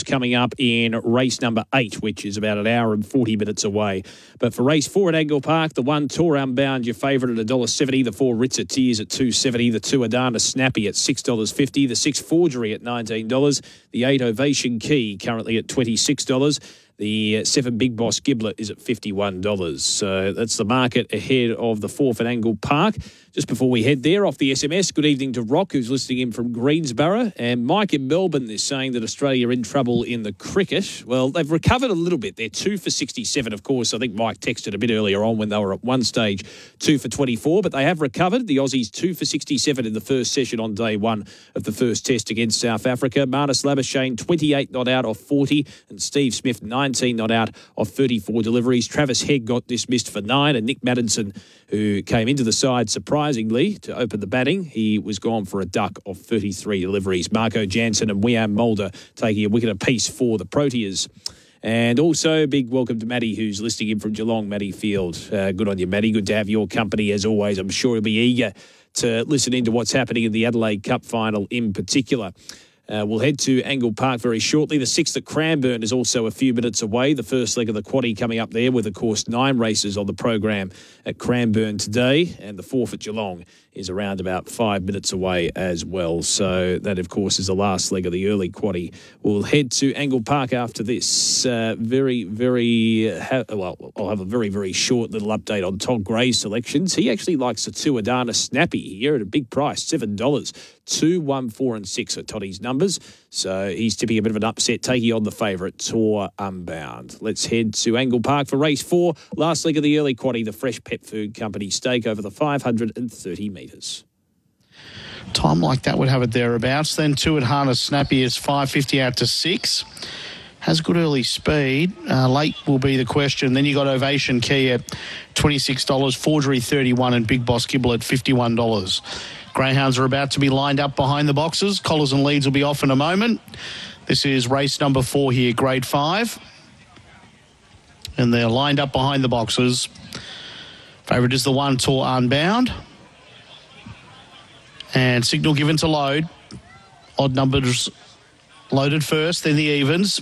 course, coming up in race number 8, which is about an hour and 40 minutes away. But for race 4 at Angle Park, the 1 Tour Unbound, your favourite at $1.70, the 4 Ritzer Tears at $2.70, the 2 Adana Snappy at $6.50, the 6 Forgery at $19, the 8 Ovation Key currently at $26. The 7 Big Boss Giblet is at $51. So that's the market ahead of the 4th at Angle Park. Just before we head there, off the SMS, good evening to Rock, who's listening in from Greensborough. And Mike in Melbourne is saying that Australia are in trouble in the cricket. Well, they've recovered a little bit. They're 2 for 67, of course. I think Mike texted a bit earlier on when they were at one stage 2 for 24, but they have recovered. The Aussies 2 for 67 in the first session on day 1 of the first test against South Africa. Marnus Labuschagne, 28 not out of 40, and Steve Smith, 19 not out of 34 deliveries. Travis Hegg got dismissed for 9, and Nick Maddinson, who came into the side surprisingly to open the batting, he was gone for a duck of 33 deliveries. Marco Jansen and Wiam Mulder taking a wicket apiece for the Proteas. And also, big welcome to Matty, who's listening in from Geelong, Matty Field. Good on you, Matty. Good to have your company, as always. I'm sure he'll be eager to listen into what's happening in the Adelaide Cup final in particular. We'll head to Angle Park very shortly. The 6th at Cranbourne is also a few minutes away. The first leg of the quaddie coming up there with, of course, 9 races on the program at Cranbourne today. And the 4th at Geelong is around about 5 minutes away as well. So that, of course, is the last leg of the early quaddie. We'll head to Angle Park after this. I'll have a very, very short little update on Todd Gray's selections. He actually likes the 2 Adana Snappy here at a big price, $7. 2, 1, 4 and 6 are Toddy's numbers. So he's tipping a bit of an upset, taking on the favourite, Tour Unbound. Let's head to Angle Park for race 4. Last leg of the early quaddie, the Fresh Pet Food Company stake over the 530 metres. Time like that would have it thereabouts. Then 2 at Harness Snappy is 5.50 out to 6. Has good early speed. Late will be the question. Then you got Ovation Key at $26, Forgery $31 and Big Boss Gibble at $51. Greyhounds are about to be lined up behind the boxes. Collars and leads will be off in a moment. This is race number 4 here, grade 5. And they're lined up behind the boxes. Favourite is the 1 Tour Unbound. And signal given to load. Odd numbers loaded first, then the evens.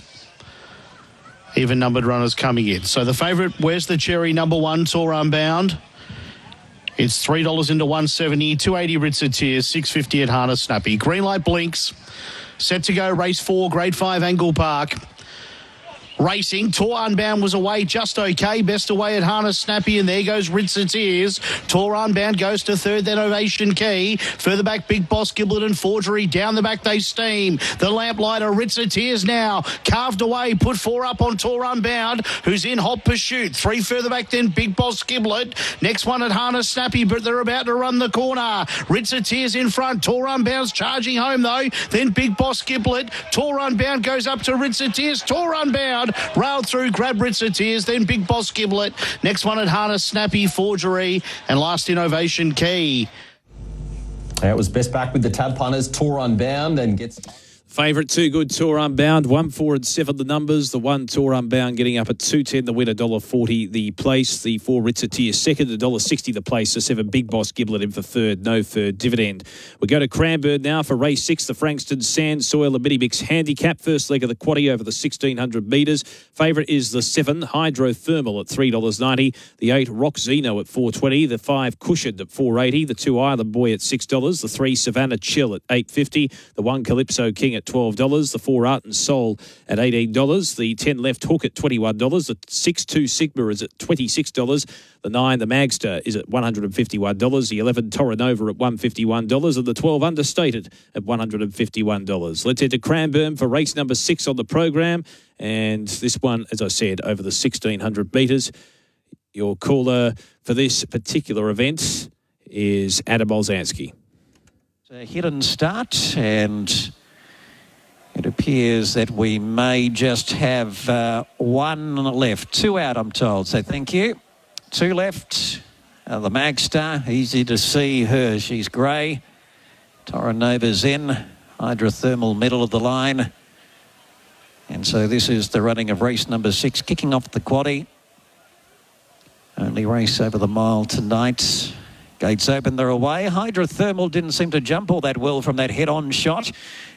Even numbered runners coming in. So the favourite, Where's the Cherry, number 1 Tour Unbound. It's $3 into 170, 280 Ritzer Tears, 650 at Harness Snappy. Green light blinks. Set to go, race 4, grade 5, Angle Park. Racing, Tour Unbound was away just okay. Best away at Harness Snappy, and there goes Ritzer Tears. Tour Unbound goes to 3rd, then Ovation Key. Further back, Big Boss Giblet and Forgery. Down the back they steam. The Lamplighter, Ritzer Tears now. Carved away, put 4 up on Tour Unbound, who's in hot pursuit. 3 further back, then Big Boss Giblet. Next one at Harness Snappy, but they're about to run the corner. Ritzer Tears in front. Tour Unbound's charging home, though. Then Big Boss Giblet. Tour Unbound goes up to Ritzer Tears. Tour Unbound railed through, grab Ritzer Tears, then Big Boss Giblet. Next one at Harness Snappy, Forgery, and last Innovation Key. It was best back with the tab punters, Tour Unbound, and gets... Favourite, 2 Good Tour Unbound, 1, 4 and 7 the numbers. The 1 Tour Unbound getting up at $2.10, the win $1.40 the place. The 4 Ritzer Tears second, $1.60 the place. The 7 Big Boss Giblet in for third, no third dividend. We go to Cranbourne now for race 6, the Frankston Sand, Soil and Mini Mix Handicap. First leg of the quaddie over the 1,600 metres. Favourite is the 7 Hydrothermal at $3.90. The 8 Rock Zeno at $4.20. The 5 Cushioned at $4.80. The 2 Island Boy at $6. The 3 Savannah Chill at $8.50. The 1 Calypso King at $12, the 4 Art and Soul at $18, the 10 Left Hook at $21, the 6 2 Sigma is at $26, the 9 the Magster is at $151, the 11 Torrenova at $151, and the 12 Understated at $151. Let's head to Cranbourne for race number 6 on the program, and this one, as I said, over the 1,600 metres. Your caller for this particular event is Adam Olzanski. A hit and start, and it appears that we may just have 1 left. 2 out, I'm told, so thank you. 2 left. The Magstar, easy to see her. She's grey. Torrenova's in. Hydrothermal, middle of the line. And so this is the running of race number 6, kicking off the quaddie. Only race over the mile tonight. Gates open, they're away. Hydrothermal didn't seem to jump all that well from that head-on shot.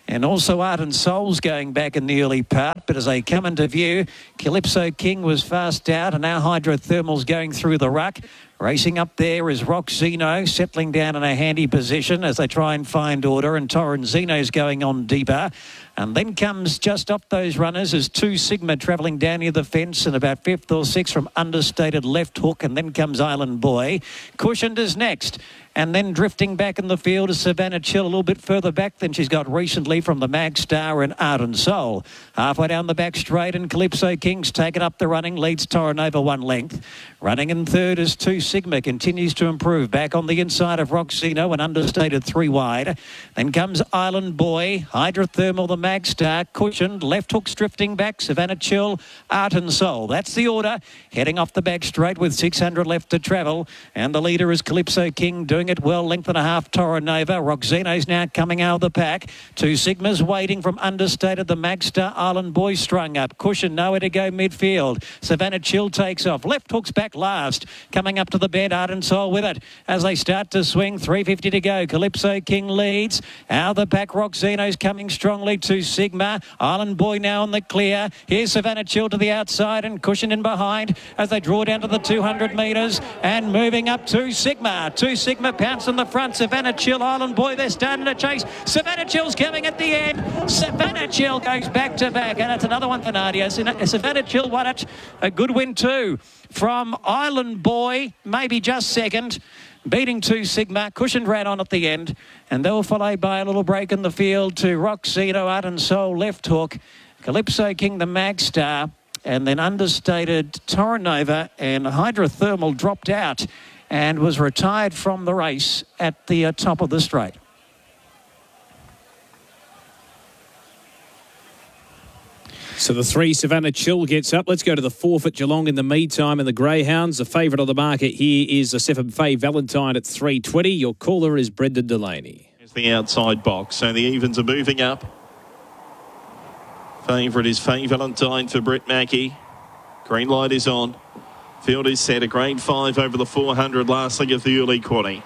And also Art and Soul's going back in the early part, but as they come into view, Calypso King was fast out, and now Hydrothermal's going through the ruck. Racing up there is Roxino, settling down in a handy position as they try and find order, and Torrenzino's going on deeper. And then comes just up those runners is 2 Sigma travelling down near the fence, and about 5th or 6th from Understated Left Hook, and then comes Island Boy. Cushioned is next. And then drifting back in the field is Savannah Chill, a little bit further back than she's got recently from the Mag Star and Art and Soul. Halfway down the back straight, and Calypso King's taken up the running, leads Torrenova 1 length. Running in third is 2 Sigma, continues to improve. Back on the inside of Roxino and Understated 3 wide. Then comes Island Boy, Hydrothermal, the Mag Star, Cushioned, Left Hook's drifting back, Savannah Chill, Art and Soul. That's the order. Heading off the back straight with 600 left to travel. And the leader is Calypso King, doing it well, length and a half Torrenova. Roxino's now coming out of the pack. 2 Sigmas waiting from Understated, the Mag Star, Island Boy strung up. Cushion nowhere to go midfield. Savannah Chill takes off. Left Hook's back last. Coming up to the bend, Art and Soul with it. As they start to swing, 350 to go. Calypso King leads. Out of the pack, Roxino's coming strongly. 2 Sigma. Island Boy now on the clear. Here's Savannah Chill to the outside and Cushion in behind as they draw down to the 200 metres and moving up 2 Sigma. 2 Sigma pounce in the front. Savannah Chill, Island Boy, they're starting to chase. Savannah Chill's coming at the end. Savannah Chill goes back to back, and it's another one for Nadia. Savannah Chill won it. A good win too from Island Boy, maybe just second. Beating 2 Sigma. Cushioned ran on at the end, and they were followed by a little break in the field to Roxino, Art and Soul, Left Hook, Calypso King, the Mag Star, and then Understated Torrenova, and Hydrothermal dropped out and was retired from the race at the top of the straight. So the 3 Savannah Chill gets up. Let's go to the 4th at Geelong in the meantime. And the Greyhounds, the favourite on the market here is the 7 Faye Valentine at $3.20. Your caller is Brendan Delaney. Here's the outside box. So the evens are moving up. Favourite is Faye Valentine for Brett Mackey. Green light is on. Field is set. A grade 5 over the 400 last leg of the early quaddie.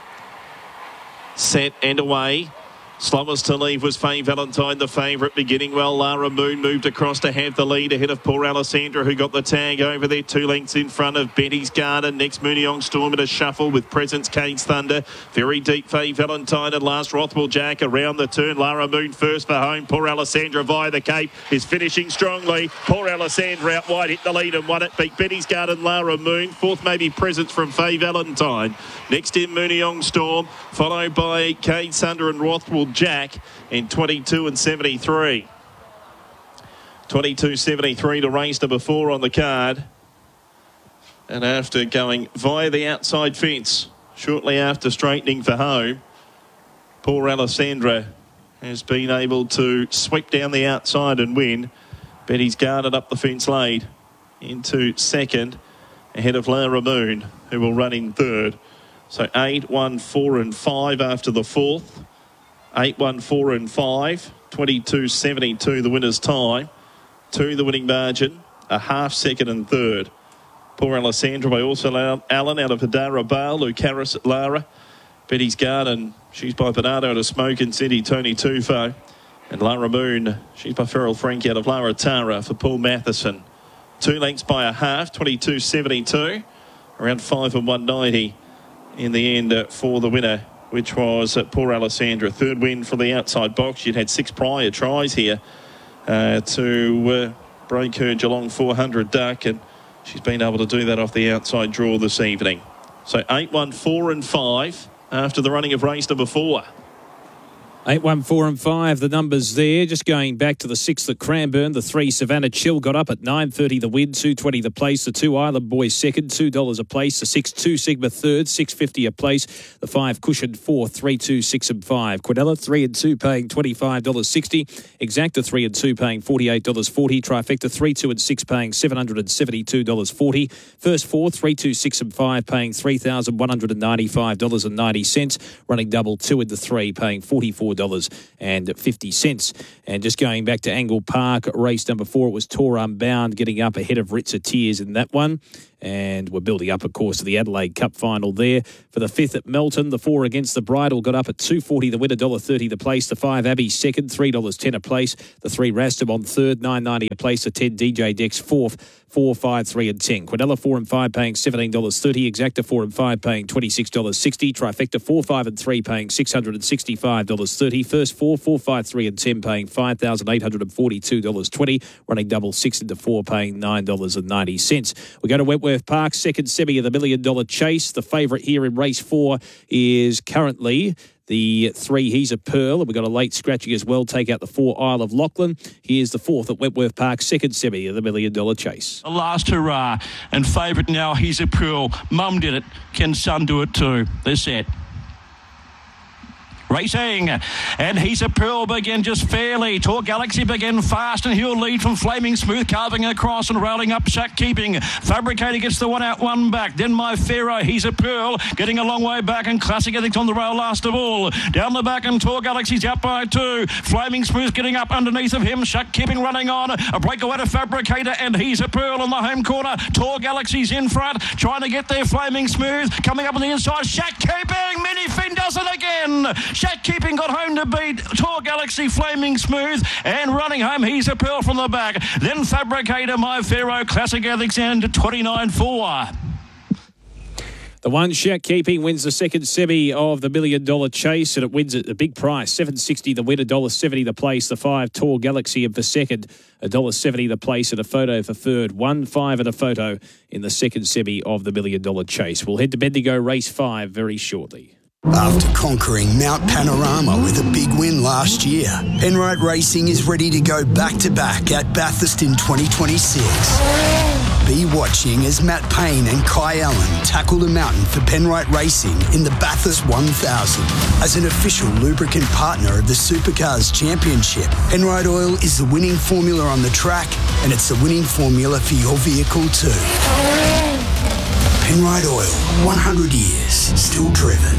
Set and away. Slowest to leave was Faye Valentine, the favourite, beginning well. Lara Moon moved across to have the lead ahead of poor Alessandra, who got the tag over there. 2 lengths in front of Betty's Garden. Next, Mooneyong Storm at a shuffle with Presence Kate's Thunder. Very deep, Faye Valentine, and last Rothwell Jack around the turn. Lara Moon first for home. Poor Alessandra via the Cape is finishing strongly. Poor Alessandra out wide, hit the lead and won it. Beat Betty's Garden, Lara Moon. 4th maybe Presence from Faye Valentine. Next in Mooneyong Storm, followed by Kate's Thunder and Rothwell Jack in 22 and 73. 22.73 to race number 4 on the card. And after going via the outside fence shortly after straightening for home, poor Alessandra has been able to sweep down the outside and win. Betty's Garden up the fence late into second ahead of Lara Moon, who will run in third. So 8, 1, 4 and 5 after the 4th. 8, 1, 4 and 5. 22.72 the winner's time. 2 the winning margin. A half second and third. Poor Alessandra by also Allen out of Hadara Bale. Lucaris at Lara. Betty's Garden, she's by Bernardo to Smoke and City. Tony Tufo. And Lara Moon, she's by Feral Frank out of Lara Tara for Paul Matheson. 2 lengths by a half. 22.72. Around 5 and 190 in the end for the winner, which was poor Alessandra. 3rd win from the outside box. She'd had 6 prior tries here to break her Geelong 400 duck, and she's been able to do that off the outside draw this evening. So 8, 1, 4 and 5 after the running of race number 4. 8, 1, 4 and 5, the numbers there. Just going back to the 6th at Cranbourne, the 3 Savannah Chill got up at $9.30 the win, $2.20 the place, the 2 Island Boy second, $2 a place, the 6 2 Sigma third, $6.50 a place, the 5 Cushioned fourth, 3, 2, 6 and 5. Quinella 3 and 2 paying $25.60, Exacta 3 and 2 paying $48.40, Trifecta 3, 2 and 6 paying $772.40, First 4 3, 2, 6 and 5 paying $3,195.90, running double 2 into 3 paying $44.50. And just going back to Angle Park, race number 4, it was Tour Unbound getting up ahead of Ritzer Tears in that one. And we're building up, of course, to the Adelaide Cup final there. For the 5th at Melton, the 4 Against the Bridle got up at $2.40 the win, $1.30 the place. The 5 Abbey second, $3.10 a place. The 3 Rastamon third, $9.90 a place. The 10 DJ Dex fourth, 4, 5, 3 and 10. Quinella 4 and 5 paying $17.30. Exacta 4 and 5 paying $26.60. Trifecta 4, 5 and 3 paying $665.30. First 4, 4, 5, 3 and 10 paying $5,842.20. Running double 6 into 4 paying $9.90. We go to Wentworth Park, second semi of the $1 Million Chase. The favourite here in race 4 is currently the 3 He's a Pearl, and we've got a late scratching as well. Take out the 4 Isle of Lachlan. Here's the 4th at Wentworth Park, second semi of the $1 Million Chase. A last hurrah, and favourite now, He's a Pearl. Mum did it, can son do it too? They're set. Racing, and He's a Pearl begin just fairly. Tour Galaxy begin fast, and he'll lead from Flaming Smooth, carving across and railing up Shack Keeping. Fabricator gets the 1 out, 1 back. Then My Pharaoh, He's a Pearl, getting a long way back, and Classic Ethics on the rail last of all. Down the back, and Tour Galaxy's out by 2. Flaming Smooth getting up underneath of him. Shack Keeping running on. A breakaway to Fabricator, and He's a Pearl on the home corner. Tour Galaxy's in front, trying to get there. Flaming Smooth coming up on the inside. Shack Keeping, Mini Fin does it again. Shack Keeping got home to beat Tour Galaxy, Flaming Smooth, and running home, He's a Pearl from the back. Then Fabricator, My Pharaoh, Classic Ethics, and 29-4. The 1 Shack Keeping wins the second semi of the $1 Million Chase, and it wins at a big price, $7.60 the win, $1.70 the place. The 5 Tour Galaxy for second, $1.70 the place, and a photo for third. 1-5 and a photo in the second semi of the $1 Million Chase. We'll head to Bendigo race 5 very shortly. After conquering Mount Panorama with a big win last year, Penrite Racing is ready to go back-to-back at Bathurst in 2026. Be watching as Matt Payne and Kai Allen tackle the mountain for Penrite Racing in the Bathurst 1000. As an official lubricant partner of the Supercars Championship, Penrite Oil is the winning formula on the track, and it's the winning formula for your vehicle too. Penrite Oil, 100 years, still driven.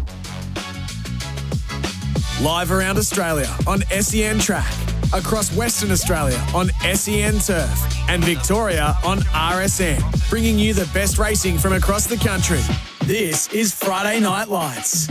Live around Australia on SEN Track, across Western Australia on SEN Turf, and Victoria on RSN, bringing you the best racing from across the country. This is Friday Night Lights.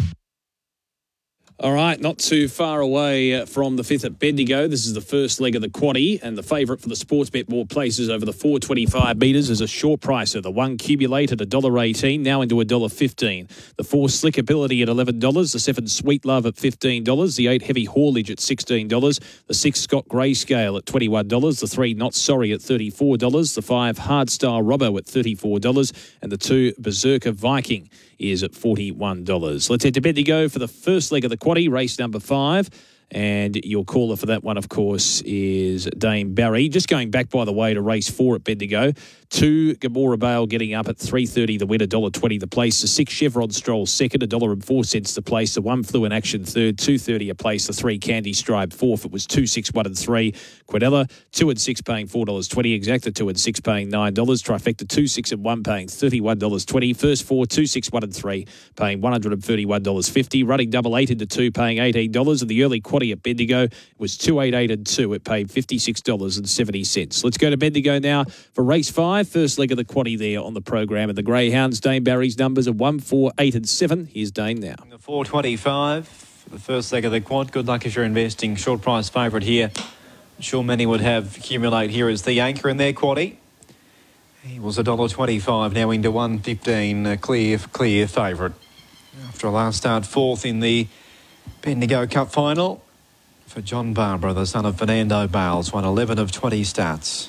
All right, not too far away from the 5th at Bendigo. This is the first leg of the quaddie, and the favourite for the Sportsbet more places over the 425 metres is a short pricer. The 1 Cumulate at $1.18, now into $1.15. The 4 Slickability at $11. The 7 Sweet Love at $15. The 8 Heavy Haulage at $16. The 6 Scott Grayscale at $21. The 3 Not Sorry at $34. The 5 Hardstyle Robbo at $34. And the 2 Berserker Viking is at $41. Let's head to Bendigo for the first leg of the quaddie, race number 5. And your caller for that one, of course, is Dame Barry. Just going back, by the way, to race 4 at Bendigo. 2 Gamora Bale getting up at $3.30 the win, $1.20 the place. The 6 Chevron Stroll second, $1.04 the place. The 1 Flew in Action third, $2.30 a place. The 3 Candy Stripe fourth, it was 2, 6, 1 and 3. Quinella 2 and 6 paying $4.20. Exacta 2 and 6 paying $9. Trifecta 2, 6 and 1 paying $31.20. First 4 2, 6, 1 and 3 paying $131.50. Running double 8 into 2 paying $18. And the early quaddie at Bendigo was 2, 8, 8 and 2. It paid $56.70. Let's go to Bendigo now for race 5. First leg of the quaddie there on the program. And the Greyhounds, Dame Barry's numbers are 1, 4, 8 and 7. Here's Dane now. The 425 for the first leg of the quad. Good luck if you're investing. Short price favourite here. I'm sure many would have Accumulate here as the anchor in their quaddie. He was $1.25, now into $1.15. Clear favourite. After a last start fourth in the Bendigo Cup final for John Barbara, the son of Fernando Bales, won 11 of 20 starts.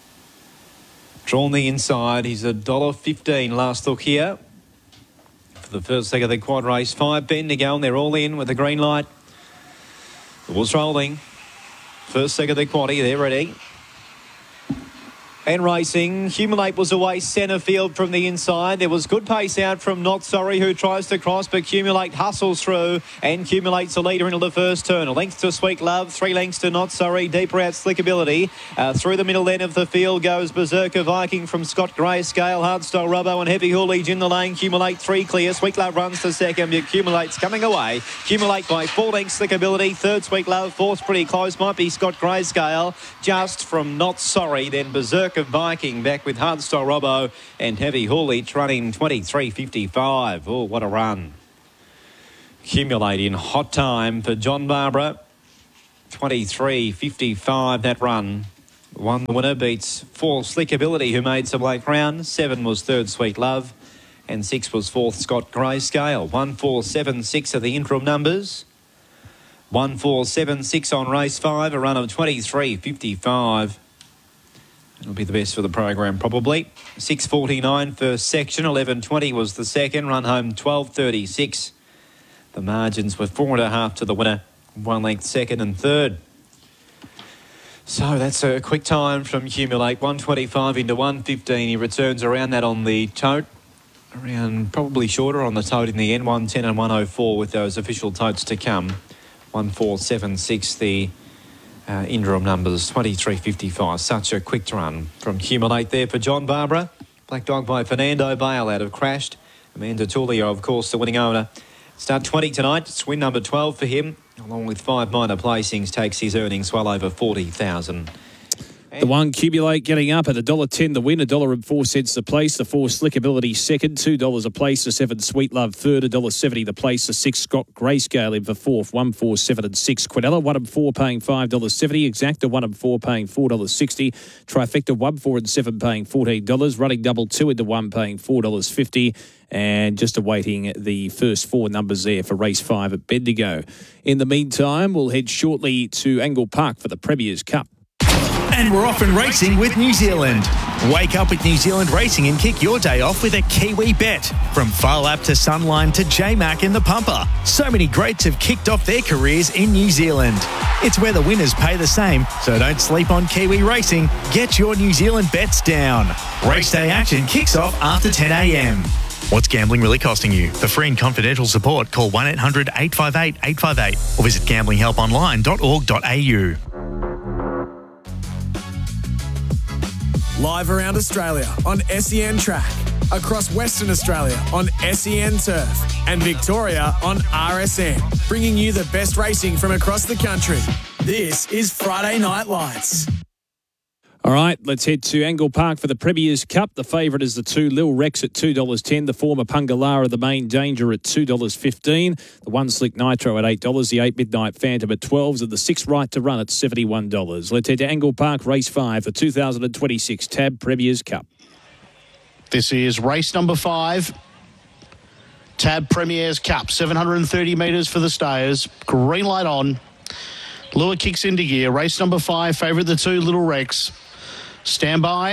Drawn the inside, he's $1.15 last look here. For the first leg of the quad race, 5 Bendigo, and they're all in with the green light. The ball's rolling. First leg of the quaddie, they're ready. And racing, Accumulate was away centre field from the inside. There was good pace out from Not Sorry, who tries to cross, but Accumulate hustles through, and Accumulate's a leader into the first turn. A length to Sweet Love, 3 lengths to Not Sorry, deeper out Slickability. Through the middle end of the field goes Berserker Viking from Scott Grayscale, Hardstyle Robbo and Heavy Haulage in the lane. Accumulate 3 clear, Sweet Love runs to second, Accumulate's coming away. Accumulate by 4 lengths Slickability, third Sweet Love, fourth pretty close, might be Scott Grayscale, just from Not Sorry, then Berserker Circuit Viking back with Hardstyle Robbo and Heavy Haulage running 23.55. Oh, what a run. Accumulate in hot time for John Barbara. 23.55 that run. One the winner, beats 4 Slick Ability, who made some late round. 7 was third Sweet Love. And 6 was fourth Scott Grayscale. 1, 4, 7, 6 are the interim numbers. 1, 4, 7, 6 on race 5, a run of 23.55. It'll be the best for the program, probably. 6.49 first section, 11.20 was the second, run home 12.36. The margins were 4.5 to the winner, 1 length second and third. So that's a quick time from Accumulate, 125 into 115. He returns around that on the tote. Around probably shorter on the tote in the end, 110 and 104 with those official totes to come. 1476 the interim numbers, 23.55. Such a quick run from Accumulate there for John Barbara. Black Dog by Fernando Bale out of Crashed. Amanda Tullio, of course, the winning owner. Start 20 tonight. It's win number 12 for him, along with 5 minor placings, takes his earnings well over 40,000. The 1 Cubulate getting up at $1.10 the win, $1.04 the place. The 4 Slick Ability second, $2 a place. The 7 Sweet Love third, $1.70 the place. The 6 Scott Grayscale in for fourth, 1, 4, 7 and 6. Quinella, 1 and 4 paying $5.70. Exacta, 1 and 4 paying $4.60. Trifecta, 1, 4 and 7 paying $14. Running double 2 into 1 paying $4.50. And just awaiting the first 4 numbers there for race 5 at Bendigo. In the meantime, we'll head shortly to Angle Park for the Premier's Cup. And we're off and racing with New Zealand. Wake up with New Zealand Racing and kick your day off with a Kiwi bet. From Phar Lap to Sunline to J-Mac and the Pumper. So many greats have kicked off their careers in New Zealand. It's where the winners pay the same, so don't sleep on Kiwi Racing. Get your New Zealand bets down. Race day action kicks off after 10 a.m. What's gambling really costing you? For free and confidential support, call 1-800-858-858 or visit gamblinghelponline.org.au. Live around Australia on SEN Track, across Western Australia on SEN Turf, and Victoria on RSN, bringing you the best racing from across the country. This is Friday Night Lights. All right, let's head to Angle Park for the Premier's Cup. The favourite is the 2 Lil Rex at $2.10. The former Pungalara, the main danger, at $2.15. The 1 Slick Nitro at $8. The 8 Midnight Phantom at $12. And the 6 Right to Run at $71. Let's head to Angle Park, race 5 for 2026 TAB Premier's Cup. This is race number 5. TAB Premier's Cup, 730 metres for the stayers. Green light on. Lure kicks into gear. Race number 5, favourite the 2 Little Rex. Stand by.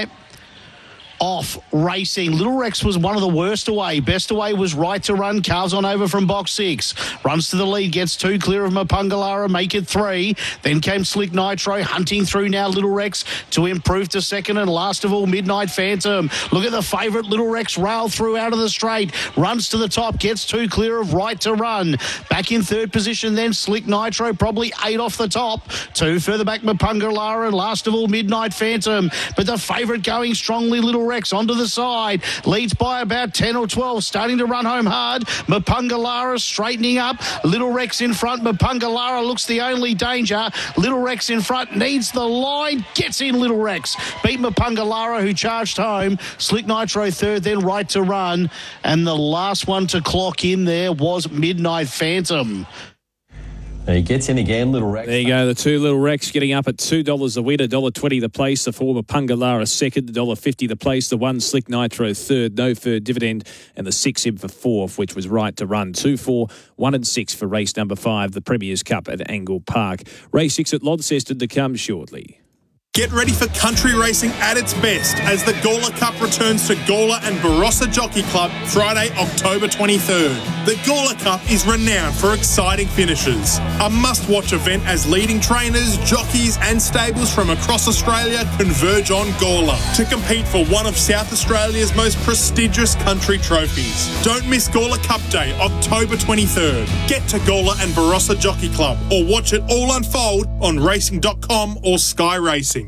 Off racing. Little Rex was one of the worst away. Best away was Right to Run. Cars on over from box 6. Runs to the lead. Gets 2 clear of Mapungalara. Make it 3. Then came Slick Nitro. Hunting through now Little Rex to improve to second. And last of all, Midnight Phantom. Look at the favourite Little Rex rail through out of the straight. Runs to the top. Gets 2 clear of Right to Run. Back in third position then Slick Nitro. Probably 8 off the top. 2 further back Mapungalara. And last of all, Midnight Phantom. But the favourite going strongly, Little Rex onto the side, leads by about 10 or 12, starting to run home hard. Mapungalara straightening up. Little Rex in front. Mapungalara looks the only danger. Little Rex in front, needs the line, gets in Little Rex. Beat Mapungalara, who charged home. Slick Nitro third, then Right to Run. And the last one to clock in there was Midnight Phantom. He gets in again, Little Rex. There you go, the 2 Little Rex getting up at $2 a win, $1.20 the place. The former Pungalara second, $1.50 the place. The 1 Slick Nitro third, no third dividend. And the 6 in for fourth, which was Right to Run. 2, 4, 1 and 6 for race number 5, the Premier's Cup at Angle Park. Race 6 at Launceston to come shortly. Get ready for country racing at its best as the Gawler Cup returns to Gawler and Barossa Jockey Club Friday, October 23rd. The Gawler Cup is renowned for exciting finishes. A must-watch event as leading trainers, jockeys and stables from across Australia converge on Gawler to compete for one of South Australia's most prestigious country trophies. Don't miss Gawler Cup Day, October 23rd. Get to Gawler and Barossa Jockey Club or watch it all unfold on racing.com or Sky Racing.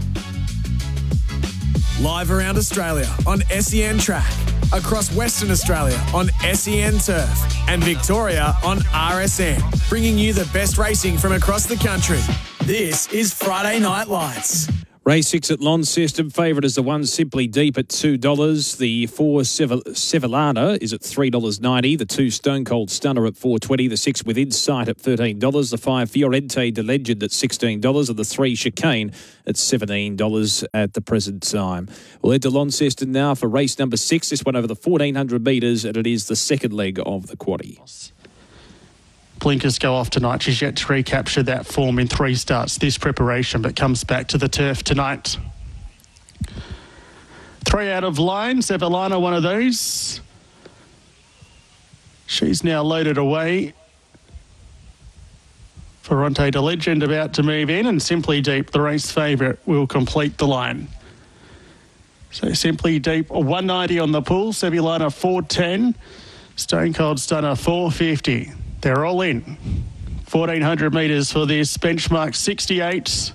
Live around Australia on SEN Track, across Western Australia on SEN Turf, and Victoria on RSN, bringing you the best racing from across the country. This is Friday Night Lights. Race 6 at Launceston, favourite is the 1 Simply Deep at $2. The 4 Sevillana is at $3.90. The 2 Stone Cold Stunner at $4.20. The 6 Within Sight at $13. The 5 Fiorente de Legend at $16. And the 3 Chicane at $17 at the present time. We'll head to Launceston now for race number 6. This one over the 1,400 metres, and it is the second leg of the quaddie. Blinkers go off tonight. She's yet to recapture that form in 3 starts this preparation, but comes back to the turf tonight. 3 out of line. Sevillana, one of those. She's now loaded away. Ferrante de Legend about to move in, and Simply Deep, the race favourite, will complete the line. So Simply Deep, 190 on the pool. Sevillana, 410. Stone Cold Stunner, 450. They're all in. 1,400 metres for this. Benchmark 68.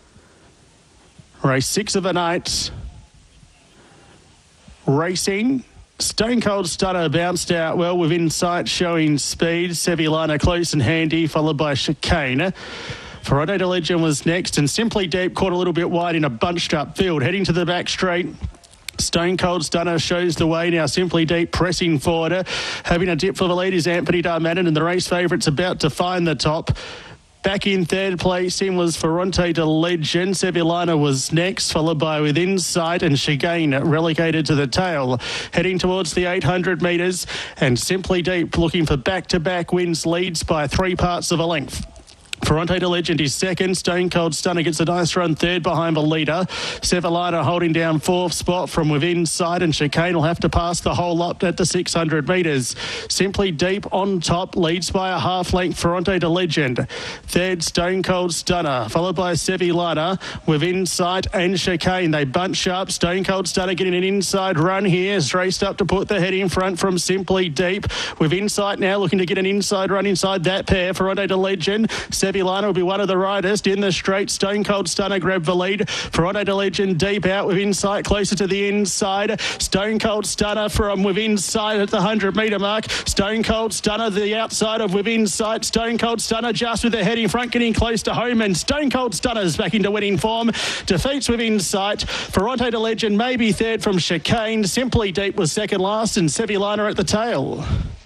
Race 6 of the night. Racing. Stone Cold Stunner bounced out well Within Sight, showing speed. Sevillana close and handy, followed by Chicane. Ferrante de Legend was next, and Simply Deep caught a little bit wide in a bunched up field. Heading to the back straight. Stone Cold Stunner shows the way now. Simply Deep pressing forward. Having a dip for the lead is Anthony Darmanin, and the race favourite's about to find the top. Back in third place in was Ferrante de Legend. Sevillana was next, followed by Within Sight, and Chicane relegated to the tail. Heading towards the 800 metres, and Simply Deep looking for back-to-back wins, leads by 3 parts of a length. Ferrante de Legend is second. Stone Cold Stunner gets a nice run third behind the leader. Sevillana holding down 4th spot from Within Sight, and Chicane will have to pass the whole lot at the 600 metres. Simply Deep on top, leads by a half length. Ferrante de Legend. Third, Stone Cold Stunner, followed by Sevillana, Within Sight and Chicane. They bunch up. Stone Cold Stunner getting an inside run here. Has raced up to put the head in front from Simply Deep. Within Sight now looking to get an inside run inside that pair. Ferrante de Legend. Sevillana will be one of the riders in the straight. Stone Cold Stunner grabbed the lead. Ferrante de Legend deep out Within Sight, closer to the inside. Stone Cold Stunner from Within Sight at the 100 metre mark. Stone Cold Stunner the outside of Within Sight. Stone Cold Stunner just with the head in front, getting close to home, and Stone Cold Stunner's back into winning form. Defeats Within Sight. Ferrante de Legend maybe third from Chicane. Simply Deep was second last, and Sevillana at the tail.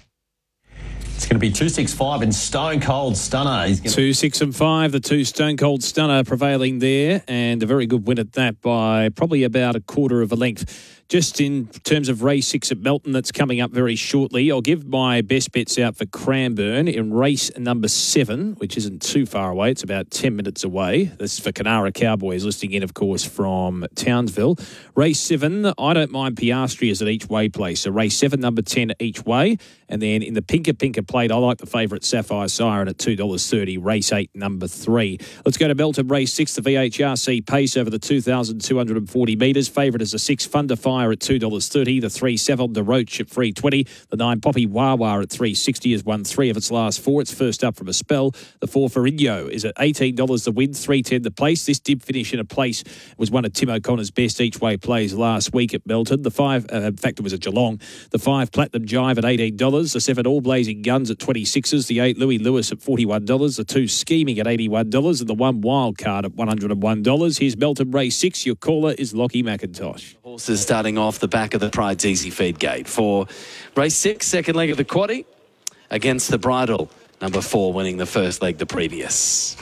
It's going to be 265 and Stone Cold Stunner. 2, 6 and 5, the 2 Stone Cold Stunner prevailing there, and a very good win at that by probably about a quarter of a length. Just in terms of race 6 at Melton, that's coming up very shortly. I'll give my best bets out for Cranbourne in race number 7, which isn't too far away. It's about 10 minutes away. This is for Canara Cowboys, listening in, of course, from Townsville. Race 7, I don't mind Piastri at each way place. So race 7, number 10 each way. And then in the Pinker plate, I like the favourite Sapphire Siren at $2.30, race 8, number 3. Let's go to Melton, race 6, the VHRC Pace over the 2,240 metres. Favourite is the 6 Thunder Fire at $2.30, the 3 Savon de Roche at $3.20, the 9 Poppy Wawa at $3.60 has won 3 of its last 4. It's first up from a spell. The 4 Ferrigno is at $18 the win, $3.10 the place. This did finish in a place. It was one of Tim O'Connor's best each way plays last week at Melton. The 5, in fact, it was at Geelong. The 5 Platinum Jive at $18, the 7 All Blazing Guns at $26, the 8 Louis Lewis at $41, the 2 Scheming at $81, and the 1 Wild Card at $101. Here's Melton race 6. Your caller is Lockie McIntosh. Horses starting off the back of the Pride's Easy Feed gate for race 6, second leg of the quaddie against the Bridle. Number 4 winning the first leg the previous.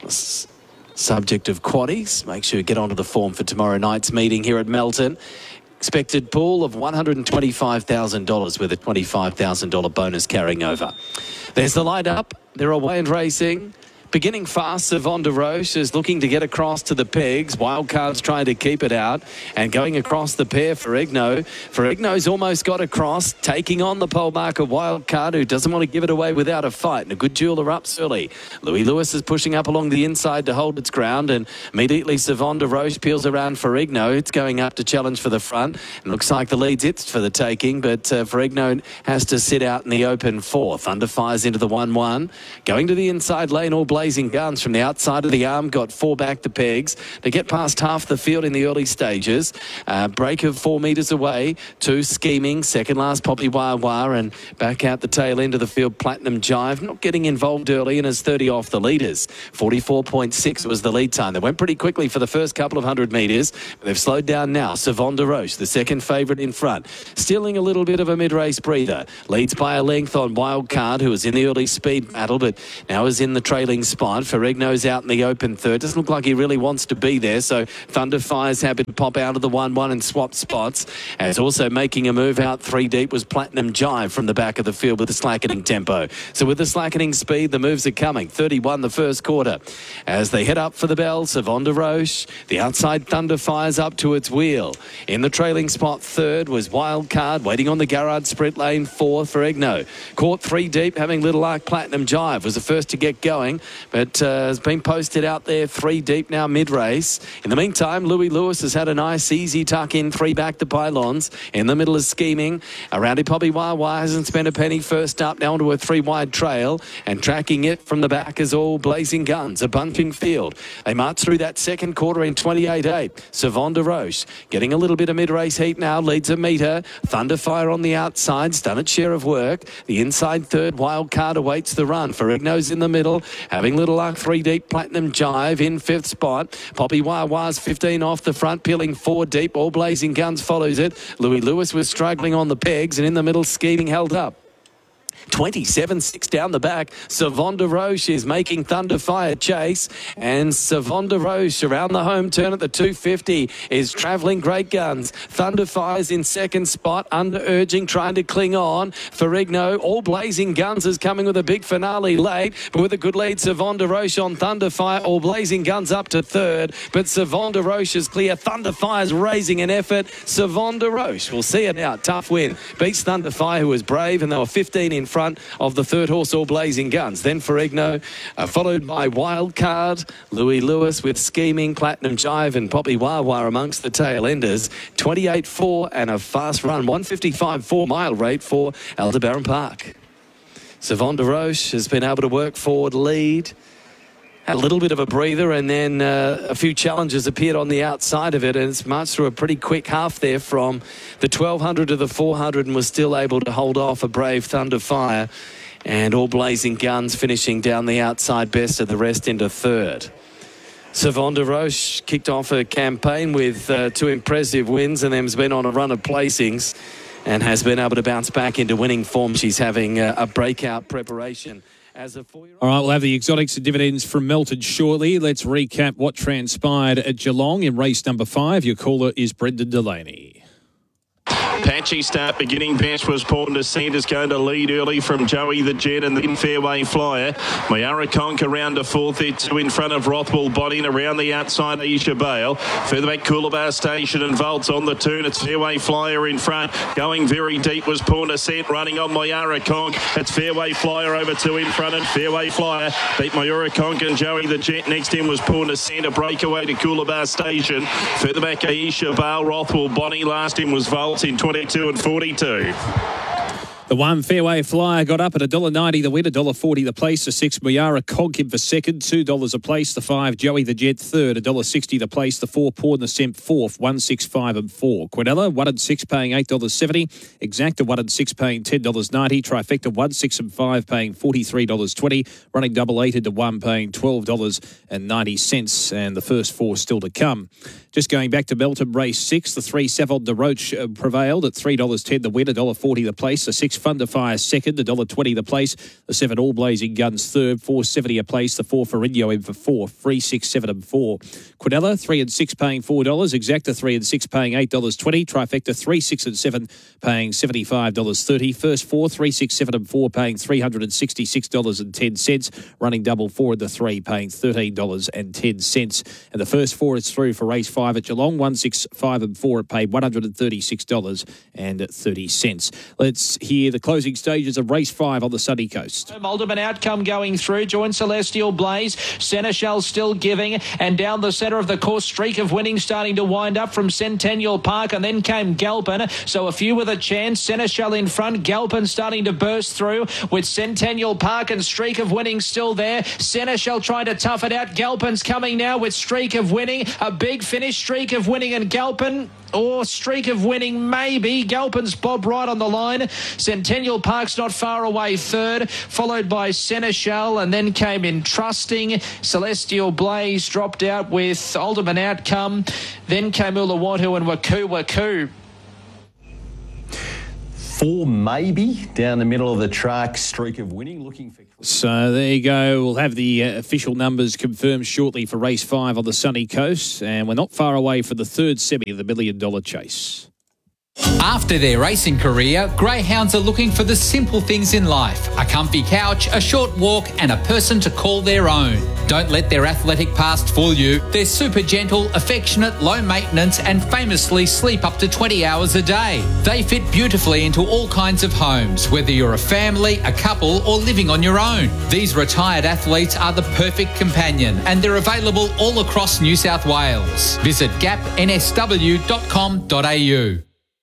Subject of quaddies, make sure you get onto the form for tomorrow night's meeting here at Melton. Expected pool of $125,000 with a $25,000 bonus carrying over. There's the light up. They're away and racing. Beginning fast, Savon de Roche is looking to get across to the pegs. Wildcard's trying to keep it out and going across the pair for Igno. Igno's almost got across, taking on the pole marker Wildcard, who doesn't want to give it away without a fight. And a good jeweler up early. Louis Lewis is pushing up along the inside to hold its ground, and immediately Savon de Roche peels around for Igno. It's going up to challenge for the front. It looks like the lead's it for the taking, but Igno has to sit out in the open 4th. Under fires into the 1-1. Going to the inside lane, all Blazing Guns from the outside of the arm, got 4 back to pegs. They get past half the field in the early stages. Break of 4 metres away. 2 Scheming, second last Poppy Wah Wah, and back out the tail end of the field, Platinum Jive, not getting involved early and is 30 off the leaders. 44.6 was the lead time. They went pretty quickly for the first couple of 100 metres, but they've slowed down now. Savon de Roche, the second favourite in front, stealing a little bit of a mid-race breather. Leads by a length on Wild Card, who was in the early speed battle, but now is in the trailing spot. Ferrigno's out in the open third. Doesn't look like he really wants to be there, so Thunderfire's happy to pop out of the 1-1 and swap spots. As also making a move out 3 deep was Platinum Jive from the back of the field with a slackening tempo. So with the slackening speed, the moves are coming. 31 the first quarter. As they head up for the bell, Savon de Roche, the outside Thunderfire's up to its wheel. In the trailing spot, third was Wild Card, waiting on the Garrard sprint lane, fourth for Egno. Caught 3 deep, having little luck. Platinum Jive was the first to get going, but has been posted out there 3 deep now mid-race. In the meantime, Louis Lewis has had a nice easy tuck in, 3 back to pylons. In the middle is Scheming. Around Poppy Wah Wah hasn't spent a penny first up, now onto a 3-wide trail, and tracking it from the back is All Blazing Guns, a bunching field. They march through that second quarter in 28.8. Savon de Roche getting a little bit of mid-race heat now, leads a metre. Thunderfire on the outside's done its share of work. The inside third, Wild Card awaits the run. Ferrigno's in the middle, having little luck, 3 deep. Platinum Jive in 5th spot. Poppy Wah Wah's 15 off the front, peeling 4 deep. All Blazing Guns follows it. Louis Lewis was struggling on the pegs, and in the middle, Scheming held up. 27.6 down the back. Savon de Roche is making Thunderfire chase, and Savon de Roche around the home turn at the 250 is travelling great guns. Thunderfire's in second spot, under urging, trying to cling on. Ferrigno, All Blazing Guns is coming with a big finale late, but with a good lead, Savon de Roche on Thunderfire. All Blazing Guns up to third, but Savon de Roche is clear. Thunderfire's raising an effort. Savon de Roche, we'll see it now. Tough win. Beats Thunderfire, who was brave, and they were 15 in front of the third horse, All Blazing Guns. Then Ferrigno, followed by Wild Card, Louis Lewis with Scheming, Platinum Jive and Poppy Wah Wah amongst the tail enders. 28.4 and a fast run, 155 mile rate for Aldebaran Park. Savon de Roche has been able to work forward lead. Had a little bit of a breather, and then a few challenges appeared on the outside of it, and it's marched through a pretty quick half there from the 1200 to the 400 and was still able to hold off a brave Thunderfire, and All Blazing Guns finishing down the outside best of the rest into third. Savon de Roche kicked off her campaign with 2 impressive wins and then has been on a run of placings and has been able to bounce back into winning form. She's having a breakout preparation. All right, we'll have the exotics and dividends from Melton shortly. Let's recap what transpired at Geelong in race number 5. Your caller is Brendan Delaney. Patchy start beginning. Best was Pawn Descent is going to lead early from Joey the Jet and then Fairway Flyer. Mayara Conk around to fourth. They're 2 in front of Rothwell Body and around the outside Aisha Bale. Further back Coolabah Station and Volts on the turn. It's Fairway Flyer in front. Going very deep was Pawn Descent running on Mayara Conk. It's Fairway Flyer over 2 in front and Fairway Flyer beat Mayara Conk and Joey the Jet. Next in was Pawn Descent. A breakaway to Coolabah Station. Further back Aisha Bale, Rothwell Body. Last in was Volts in 22 and 42. The 1 Fairway Flyer got up at $1.90 the win, $1.40 the place. The 6 Mayara Cogkib for second, $2 a place. The 5 Joey the Jet third, $1.60 the place. The 4 Pawn Descent fourth, $1.65 and 4. Quinella 1 and 6 paying $8.70. Exacta 1 and 6 paying $10.90. Trifecta 1, 6 and 5 paying $43.20. Running double 8 into 1 paying $12.90. And the first 4 still to come. Just going back to Melton race 6, the 3 Savon de Roche prevailed at $3.10 the win, $1.40 the place. The 6 Thunderfire second, $1.20 the place. The 7 All Blazing Guns third, $4.70 a place. The 4 Ferrigno in for 4, 3, 6, 7 and 4. Quinella 3 and 6 paying $4. Exacta 3 and 6 paying $8.20. Trifecta 3, 6 and 7 paying $75.30. First 4, 3, 6, 7 and 4 paying $366.10. Running double 4 and the 3 paying $13.10. And the first 4 is through for race 5 at Geelong. 1, 6, 5 and 4 it paid $136.30. Let's hear here, the closing stages of race 5 on the sunny coast. Alderman Outcome going through. Join Celestial Blaze. Seneschal still giving. And down the centre of the course, Streak of Winning starting to wind up from Centennial Park. And then came Galpin. So a few with a chance. Seneschal in front. Galpin starting to burst through with Centennial Park and Streak of Winning still there. Seneschal trying to tough it out. Galpin's coming now with Streak of Winning. A big finish. Streak of Winning and Galpin. Or Streak of Winning, maybe. Galpin's Bob right on the line. Centennial Park's not far away third, followed by Seneschal, and then came in Trusting. Celestial Blaze dropped out with Alderman Outcome. Then came Uluwatu and Waku. 4 maybe down the middle of the track. Streak of Winning looking for... So there you go. We'll have the official numbers confirmed shortly for race 5 on the sunny coast. And we're not far away from the third semi of the $1 Million Chase. After their racing career, greyhounds are looking for the simple things in life: a comfy couch, a short walk, and a person to call their own. Don't let their athletic past fool you. They're super gentle, affectionate, low maintenance, and famously sleep up to 20 hours a day. They fit beautifully into all kinds of homes, whether you're a family, a couple, or living on your own. These retired athletes are the perfect companion, and they're available all across New South Wales. Visit gapnsw.com.au.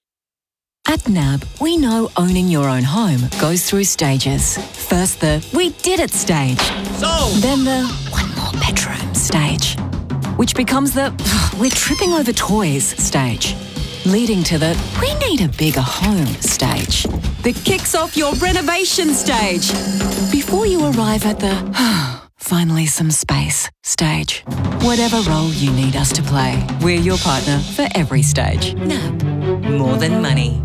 At NAB, we know owning your own home goes through stages. First the "we did it" stage. Then the "one more bedroom" stage. Which becomes the "we're tripping over toys" stage. Leading to the "we need a bigger home" stage. That kicks off your renovation stage. Before you arrive at the "finally some space" stage. Whatever role you need us to play, we're your partner for every stage. NAB. More than money.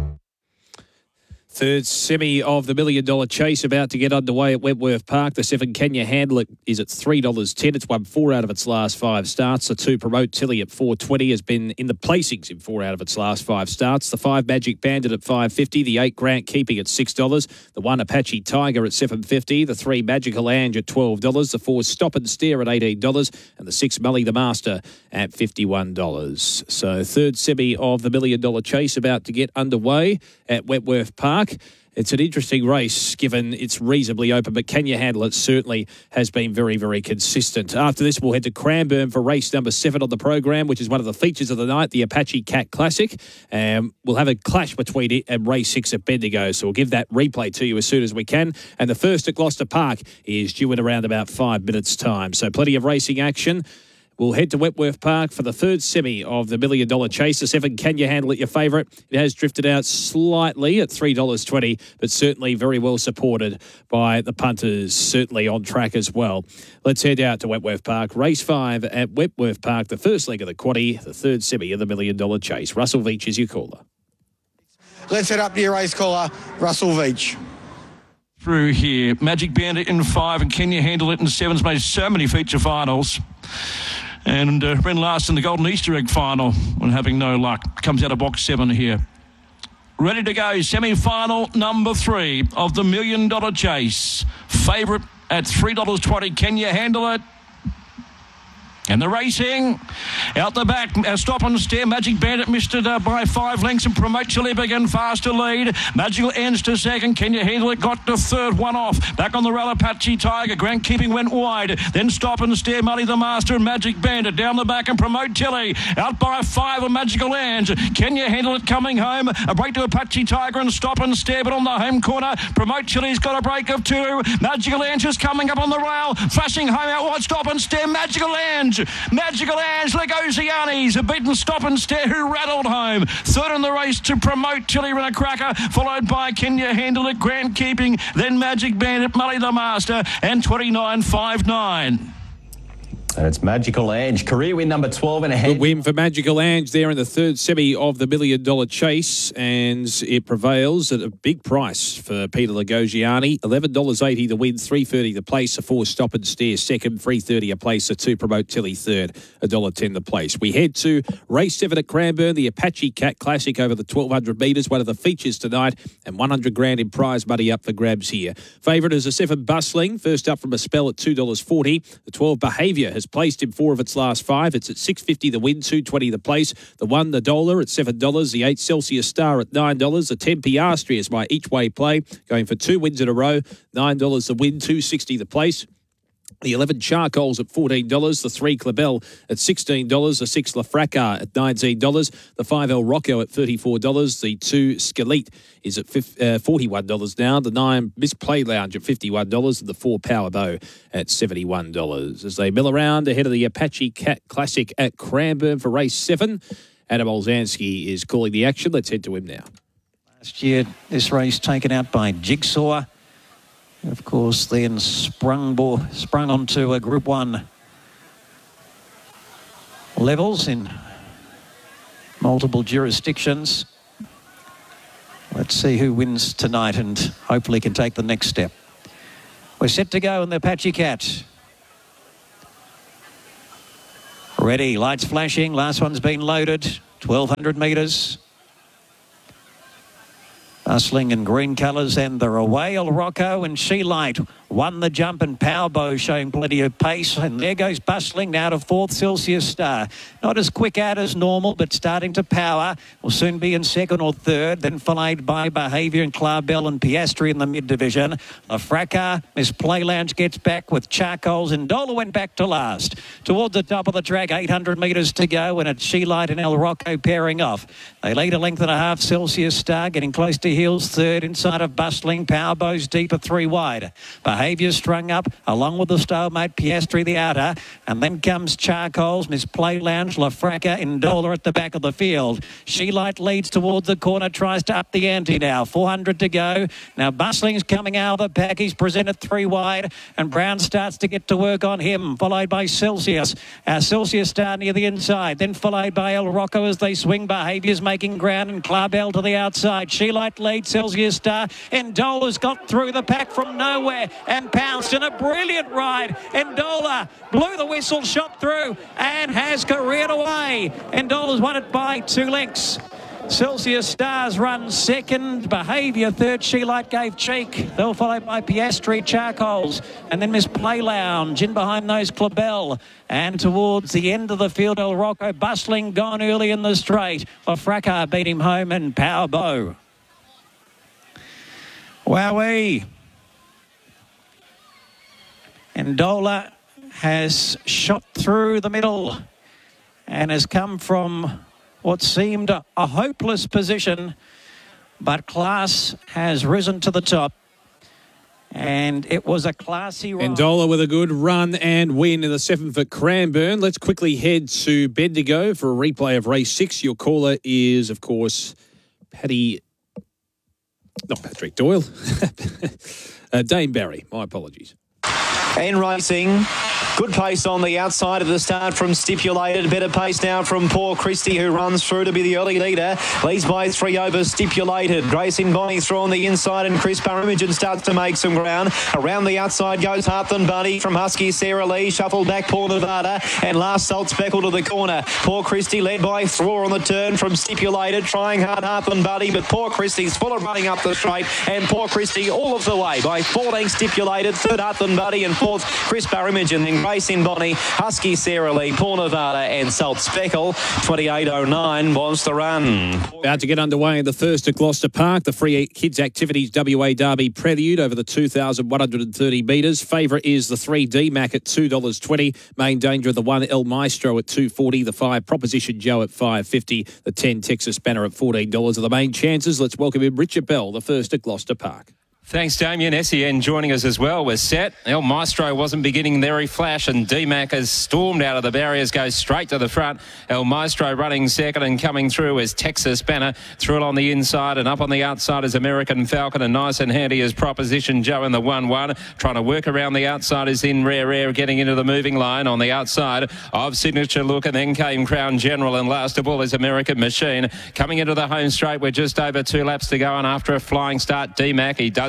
Third semi of the $1 Million Chase about to get underway at Wentworth Park. The 7 Can You Handle It is at $3.10. It's won 4 out of its last 5 starts. The 2 Promote Tilly at $4.20 has been in the placings in 4 out of its last 5 starts. The 5 Magic Bandit at $5.50. The 8 Grant Keeping at $6. The 1 Apache Tiger at $7.50. The 3 Magical Ange at $12. The 4 Stop and Stare at $18. And the 6 Mully the Master at $51. So third semi of the $1 Million Chase about to get underway at Wentworth Park. It's an interesting race given it's reasonably open, but Can You Handle It certainly has been very, very consistent. After this, we'll head to Cranbourne for race number 7 on the program, which is one of the features of the night, the Apache Cat Classic. We'll have a clash between it and race 6 at Bendigo, so we'll give that replay to you as soon as we can. And the first at Gloucester Park is due in around about 5 minutes' time. So plenty of racing action. We'll head to Wentworth Park for the third semi of the $1 Million Chase. The 7 Can You Handle It, your favourite. It has drifted out slightly at $3.20, but certainly very well supported by the punters, certainly on track as well. Let's head out to Wentworth Park. Race 5 at Wentworth Park, the first leg of the quaddie, the third semi of the $1 Million Chase. Russell Veach is your caller. Let's head up to your race caller, Russell Veach. Through here, Magic Bandit in 5 and Can You Handle It in 7's made so many feature finals. And ran last in the Golden Easter Egg final when having no luck. Comes out of box 7 here. Ready to go, semi-final number 3 of the $1 Million Chase. Favourite at $3.20. Can You Handle It? And the racing out the back, Stop and Stare. Magic Bandit missed it by 5 lengths, and Promote Chili began fast to lead. Magical Ends to second. Can You Handle It? Got the third one off. Back on the rail, Apache Tiger. Grant Keeping went wide. Then Stop and Stare, Mully the Master, and Magic Bandit down the back, and Promote Tilly out by 5 of Magical Ends. Can You Handle It coming home? A break to Apache Tiger and Stop and Stare, but on the home corner, Promote Tilly's got a break of 2. Magical Ends is coming up on the rail, flashing home out wide. Stop and Stare, Magical Ends. Magical Ange, Legosiani's a beaten Stop and Stare who rattled home. Third in the race to Promote Tilly ran a cracker, followed by Can You Handle It, Grant Keeping, then Magic Bandit, Mully the Master, and 29.59. And it's Magical Ange. Career win number 12 and a half. Good win for Magical Ange there in the third semi of the $1 Million Chase, and it prevails at a big price for Peter Legosiani. $11.80 the win, $3.30 the place, a 4 Stop and Stare second, $3.30 a place, a 2 Promote Tilly third, $1.10 the place. We head to race 7 at Cranbourne, the Apache Cat Classic over the 1,200 metres, one of the features tonight, and $100,000 in prize money up for grabs here. Favourite is a 7 Bustling, first up from a spell at $2.40. The 12 Behaviour has placed in 4 of its last 5. It's at $6.50 the win, $2.20 the place. The 1, the Dollar, at $7. The 8, Celsius Star, at $9. The 10, Piastri is my each-way play, going for 2 wins in a row. $9 the win, $2.60 the place. The 11 Charcoals at $14, the 3 Clabell at $16, the 6 Lafraca at $19, the 5 El Rocco at $34, the 2 Skelete is at $41 now, the 9 Misplay Lounge at $51, and the 4 Power Bow at $71. As they mill around ahead of the Apache Cat Classic at Cranbourne for race 7, Adam Olzanski is calling the action. Let's head to him now. Last year, this race taken out by Jigsaw. Of course, then sprung onto a Group 1 levels in multiple jurisdictions. Let's see who wins tonight and hopefully can take the next step. We're set to go in the Apache Cat. Ready, lights flashing. Last one's been loaded. 1,200 metres. Bustling in green colours, and they're away. El Rocco and She Light won the jump, and Power Bow showing plenty of pace. And there goes Bustling now to 4th, Celsius Star. Not as quick out as normal, but starting to power. Will soon be in 2nd or 3rd, then followed by Behaviour and Clabell and Piastri in the mid-division. Lafraca, Miss Play Lounge gets back with Charcoals, and Dola went back to last. Towards the top of the track, 800 metres to go, and it's She Light and El Rocco pairing off. They lead a length and a half, Celsius Star getting close to heels, 3rd inside of Bustling. Power Bow's deep at 3 wide. Behaviour strung up along with the stalemate Piastri the outer, and then comes Charcoals, Miss Play Lounge, Lafraca and Dola at the back of the field. She Light leads towards the corner, tries to up the ante now. 400 to go. Now Bustling's coming out of the pack. He's presented 3 wide, and Brown starts to get to work on him, followed by Celsius. Celsius Star near the inside, then followed by El Rocco as they swing. Behaviour's making ground, and Clabell to the outside. She Light leads Celsius Star, and Dola's got through the pack from nowhere and pounced in a brilliant ride. Endola blew the whistle, shot through, and has careered away. Endola's won it by 2 lengths. Celsius Stars run 2nd, Behaviour 3rd, She Light gave cheek. They'll followed by Piastri, Charcoals, and then Miss Play Lounge in behind those Clabell. And towards the end of the field, El Rocco Bustling gone early in the straight. Lafraca beat him home, and Power Bow. Wowee. Endola has shot through the middle and has come from what seemed a hopeless position, but class has risen to the top. And it was a classy ride. Endola with a good run and win in the 7 for Cranbourne. Let's quickly head to Bendigo for a replay of race 6. Your caller is, of course, Patrick Doyle. Dane Barry. My apologies. In racing, good pace on the outside of the start from Stipulated. Better pace now from Poor Christie, who runs through to be the early leader. Leads by 3 over Stipulated. Grayson Bonnie through on the inside, and Chris Barrimogen starts to make some ground. Around the outside goes Heartland Bunny from Husky Sarah Lee. Shuffled back Paul Nevada, and last Salt Speckle to the corner. Poor Christie led by Thrower on the turn from Stipulated. Trying hard Heartland Bunny, but Poor Christie's full of running up the straight, and Poor Christie all of the way by 14 Stipulated. 3rd Heartland Bunny, and 4th Chris Barrimogen, then Grayson Bonnie, Husky Sarah Lee, Paul Nevada and Salt Speckle. 28.09 was the run. About to get underway in the first at Gloucester Park, the free kids activities WA Derby Prelude over the 2,130 metres. Favourite is the 3 D-Mac at $2.20. Main danger of the 1 El Maestro at $2.40. The 5 Proposition Joe at $5.50. The 10 Texas Banner at $14 are the main chances. Let's welcome in Richard Bell, the first at Gloucester Park. Thanks, Damien. SEN joining us as well. We're set. El Maestro wasn't beginning very flash, and D-Mac has stormed out of the barriers, goes straight to the front. El Maestro running second, and coming through is Texas Banner. Through it on the inside, and up on the outside is American Falcon, and nice and handy is Proposition Joe in the 1-1. Trying to work around the outside is In Rare Air, getting into the moving line on the outside of Signature Look, and then came Crown General, and last of all is American Machine. Coming into the home straight, we're just over 2 laps to go, and after a flying start, D-Mac, he does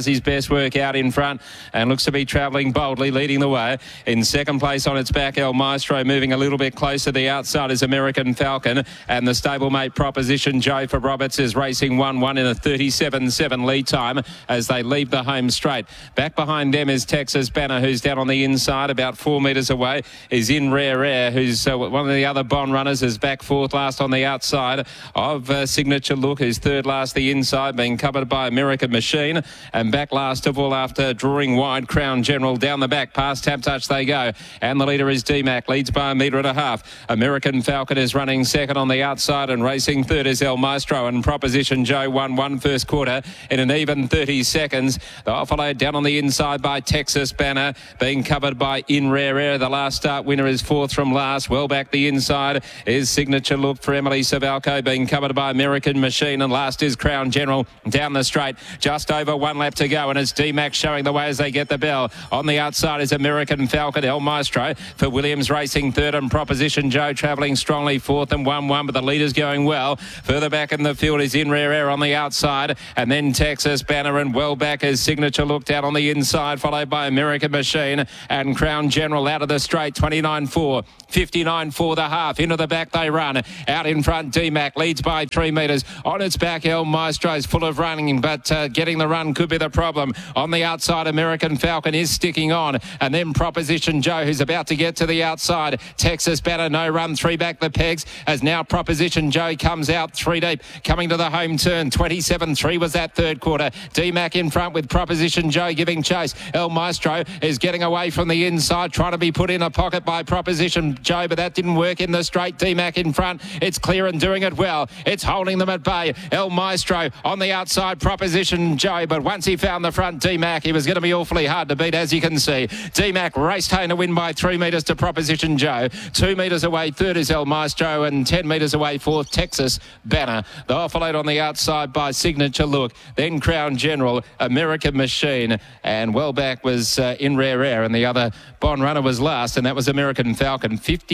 his best work out in front and looks to be travelling boldly, leading the way. In second place on its back, El Maestro, moving a little bit closer. The outside is American Falcon, and the stablemate Proposition Joe for Roberts is racing 1-1 in a 37.7 lead time as they leave the home straight. Back behind them is Texas Banner, who's down on the inside about 4 metres away, is In Rare Air, who's one of the other Bond runners, is back fourth last on the outside of Signature Look, who's third last the inside, being covered by American Machine, and back last of all after drawing wide, Crown General. Down the back past Tap Touch they go, and the leader is D-Mac, leads by 1.5 metres. American Falcon is running second on the outside, and racing third is El Maestro, and Proposition Joe 1-1 first quarter in an even 30 seconds. They're followed down on the inside by Texas Banner, being covered by In Rare Air. The last start winner is fourth from last. Well back the inside is Signature Look for Emily Savalco, being covered by American Machine, and last is Crown General down the straight. Just over 1 lap to go, and it's D-Mac showing the way as they get the bell. On the outside is American Falcon, El Maestro for Williams racing third, and Proposition Joe travelling strongly fourth and 1-1, but the leader's going well. Further back in the field is In Rare Air on the outside, and then Texas Banner, and well back is Signature Look down on the inside, followed by American Machine and Crown General out of the straight. 29.4, 59.4 the half. Into the back they run. Out in front, D-Mac leads by 3 metres. On its back, El Maestro's full of running, but getting the run could be the problem. On the outside, American Falcon is sticking on, and then Proposition Joe, who's about to get to the outside. Texas Banner, no run, 3 back the pegs, as now Proposition Joe comes out 3 deep, coming to the home turn. 27.3 was that third quarter. D-Mac in front with Proposition Joe giving chase. El Maestro is getting away from the inside, trying to be put in a pocket by Proposition Joe, but that didn't work in the straight. D-Mac in front, it's clear and doing it well. It's holding them at bay. El Maestro on the outside, Proposition Joe, but once he found the front, D-Mac, he was going to be awfully hard to beat, as you can see. D-Mac raced home to win by 3 metres to Proposition Joe. 2 metres away, third is El Maestro, and 10 metres away, fourth, Texas Banner. They were followed on the outside by Signature Look, then Crown General, American Machine, and well back was In Rare Air, and the other Bond runner was last, and that was American Falcon.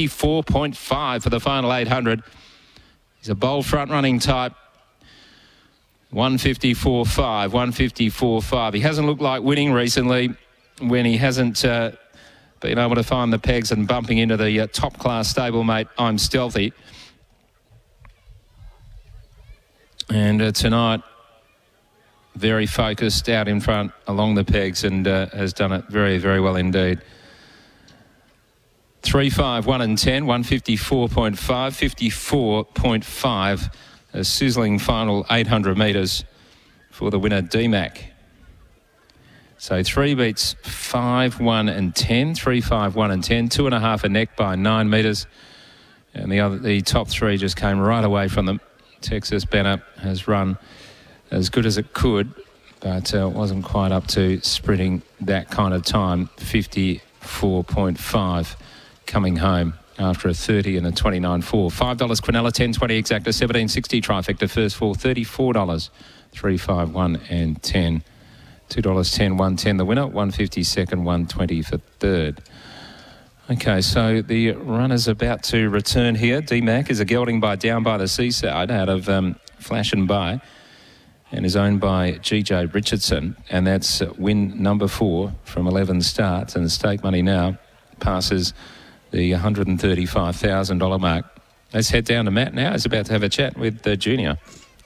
54.5 for the final 800. He's a bold front-running type. 154.5, 154.5. He hasn't looked like winning recently when he hasn't been able to find the pegs and bumping into the top-class stablemate, I'm Stealthy. And tonight, very focused out in front along the pegs, and has done it very, very well indeed. 3, 5, 1 and 10, 154.5, 54.5. A sizzling final 800 metres for the winner, D-Mac. So 3 beats 5, 1 and 10, 3, 5, 1 and 10, 2.5 a neck by 9 metres. And the top 3 just came right away from them. Texas Banner has run as good as it could, but wasn't quite up to sprinting that kind of time. 54.5 coming home after a 30 and a 29.4. $5 Quinella, 10.20 exacta, 17.60 trifecta. First 4, $34. 3, 5, 1 and 10. $2.10, 110 the winner, 152nd, 120 for third. Okay, so the runner's about to return here. D-Mac is a gelding by Down by the Seaside out of Flash and By, and is owned by G.J. Richardson, and that's win number 4 from 11 starts, and the stake money now passes the $135,000 mark. Let's head down to Matt now. He's about to have a chat with Junior.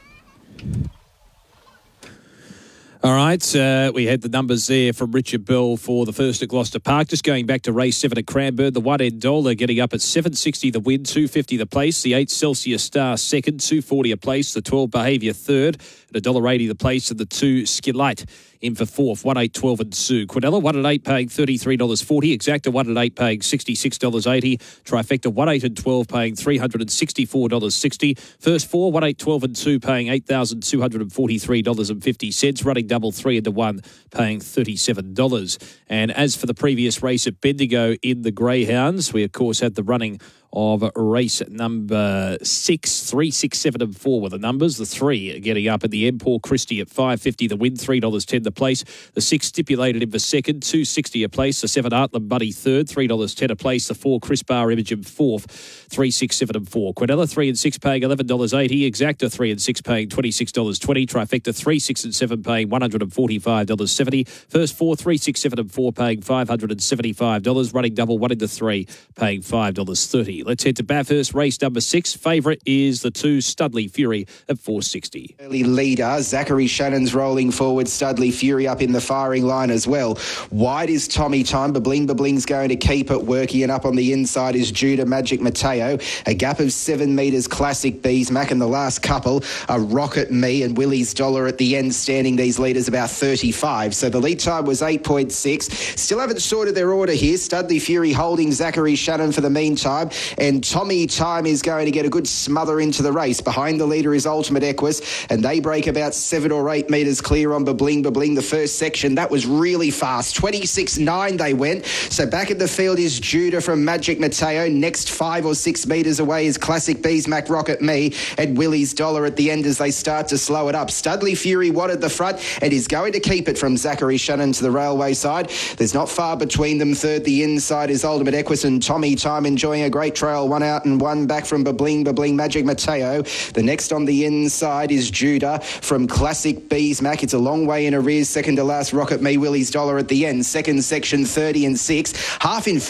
All right, we had the numbers there from Richard Bell for the first at Gloucester Park. Just going back to race 7 at Cranbourne, the 1 Endola getting up at $7.60 the win, $2.50 the place. The 8 Celsius Star second, $2.40 a place. The 12 Behaviour third, at $1.80 the place. And the 2 Skilite in for fourth, 1, 8, 12 and Sue. Quinella, 1 at 8 paying $33.40. Exacta, 1 at 8 paying $66.80. Trifecta, 1, 8 and 12 paying $364.60. First 4, 1, 8, 12 and 2 paying $8,243.50. Running double 3 into 1 paying $37. And as for the previous race at Bendigo in the Greyhounds, we of course had the running of race number 6. 3, 6, 7 and 4 were the numbers. The 3 getting up at the end. Paul Christie at $5.50 the win, $3.10 the place. The 6 stipulated in for second, $2.60 a place. The 7 Artland Buddy third, $3.10 a place. The 4 Chris Bar Imogen fourth, 3, 6, 7 and 4. Quinella 3 and 6 paying $11.80. Exacta 3 and 6 paying $26.20. Trifecta 3, 6 and 7 paying $145.70. First 4, 3, 6, 7 and 4 paying $575. Running double 1 into 3 paying $5.30. Let's head to Bathurst, race number 6. Favourite is the 2 Studley Fury at $4.60. Early leader, Zachary Shannon's rolling forward. Studley Fury up in the firing line as well. Wide is Tommy Time. Babling's going to keep it working, and up on the inside is Judah Magic Mateo. A gap of 7 metres, Classic Bees. Mac in the last couple are Rocket Me and Willie's Dollar at the end, standing these leaders about 35. So the lead time was 8.6. Still haven't sorted their order here. Studley Fury holding Zachary Shannon for the meantime, and Tommy Time is going to get a good smother into the race. Behind the leader is Ultimate Equus, and they break about 7 or 8 metres clear on Babling. The first section, that was really fast. 26.9 they went. So back at the field is Judah from Magic Mateo. Next 5 or 6 metres away is Classic Bees, Mac Rocket Me, and Willie's Dollar at the end as they start to slow it up. Studley Fury wadded the front and is going to keep it from Zachary Shannon to the railway side. There's not far between them. Third, the inside is Ultimate Equus and Tommy Time enjoying a great trail. 1 out and 1 back from Babling Magic Mateo. The next on the inside is Judah from Classic Bees, Mac. It's a long way in arrears. Second to last, Rocket Me, Willie's Dollar at the end. Second section, 30 and 6. Half in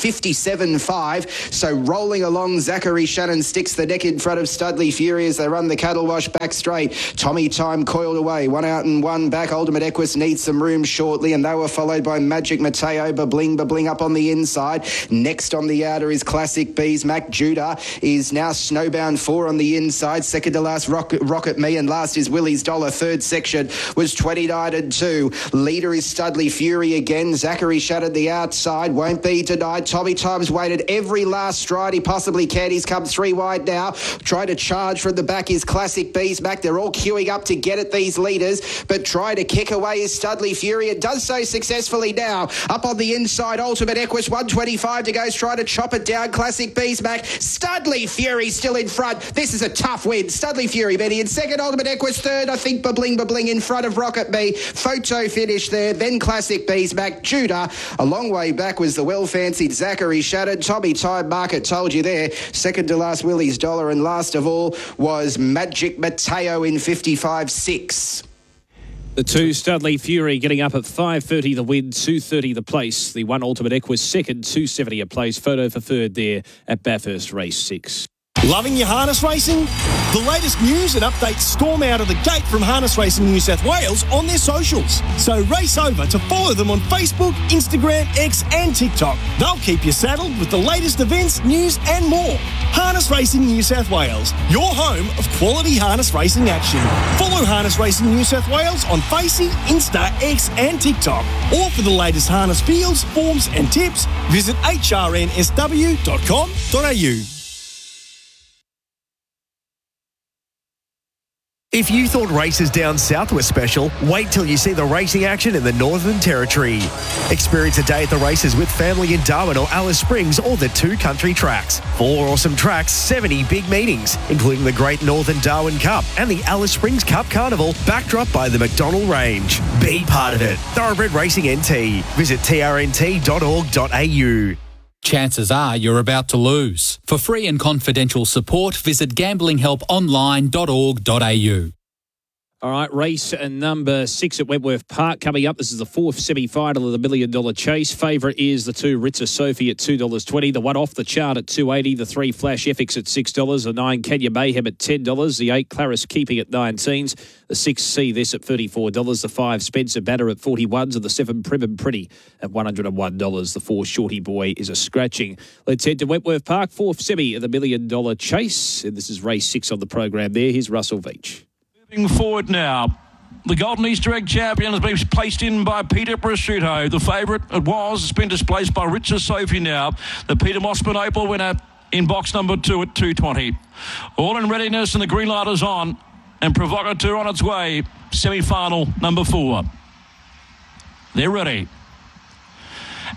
57.5. So rolling along, Zachary Shannon sticks the neck in front of Studley Fury as they run the cattle wash back straight. Tommy Time coiled away. 1 out and 1 back. Ultimate Equus needs some room shortly, and they were followed by Magic Mateo. Babling up on the inside. Next on the outer is Classic Bees, Mac. Judah is now Snowbound 4 on the inside. Second to last, Rocket Me, and last is Willie's Dollar. Third section was 29 and 2. Leader is Studley Fury again. Zachary Shannon the outside. Won't be denied. Tommy Time's waited every last stride he possibly can. He's come 3 wide now. Trying to charge from the back is Classic Bees, Mac. They're all queuing up to get at these leaders, but trying to kick away is Studley Fury. It does so successfully now. Up on the inside, Ultimate Equus, 125 to go. Trying to chop it down. Classic Bees, Mac. Studley Fury still in front. This is a tough win. Studley Fury, Benny in second. Ultimate Equus third. I think Babling in front of Rocket Me. Photo finish there. Then Classic Bees, Mac. Judah. A long way back was the well-fancied Zachary Shannon. Tommy Time Market told you there. Second to last, Willie's Dollar. And last of all was Magic Mateo in 55.6. The 2 Studley Fury getting up at $5.30 the win, $2.30 the place. The 1 Ultimate Equus second, $2.70 a place. Photo for third there at Bathurst race 6. Loving your harness racing? The latest news and updates storm out of the gate from Harness Racing New South Wales on their socials. So race over to follow them on Facebook, Instagram, X and TikTok. They'll keep you saddled with the latest events, news and more. Harness Racing New South Wales, your home of quality harness racing action. Follow Harness Racing New South Wales on Facey, Insta, X and TikTok. Or for the latest harness fields, forms and tips, visit hrnsw.com.au. If you thought races down south were special, wait till you see the racing action in the Northern Territory. Experience a day at the races with family in Darwin or Alice Springs or the 2 country tracks. 4 awesome tracks, 70 big meetings, including the Great Northern Darwin Cup and the Alice Springs Cup Carnival, backdrop by the McDonnell Range. Be part of it. Thoroughbred Racing NT. Visit trnt.org.au. Chances are you're about to lose. For free and confidential support, visit gamblinghelponline.org.au. All right, race number 6 at Wentworth Park coming up. This is the 4th semi-final of the $1 Million Chase. Favourite is the 2 Ritza Sophie at $2.20. The 1 off the chart at $2.80. The 3 Flash FX at $6. The 9 Kenya Mayhem at $10. The 8 Claris Keeping at 19s. The 6 See This at $34. The 5 Spencer Banner at $41s. And the 7 Prim and Pretty at $101. The 4 Shorty Boy is a scratching. Let's head to Wentworth Park, 4th semi of the $1 Million Chase. And this is race 6 on the program there. Here's Russell Veach. Moving forward now, the Golden Easter Egg champion has been placed in by Peter Prosciutto. The favourite has been displaced by Ritza Sophie now. The Peter Mossman Opal winner in box number 2 at $2.20. All in readiness and the green light is on. And Provocateur on its way, semi-final number 4. They're ready.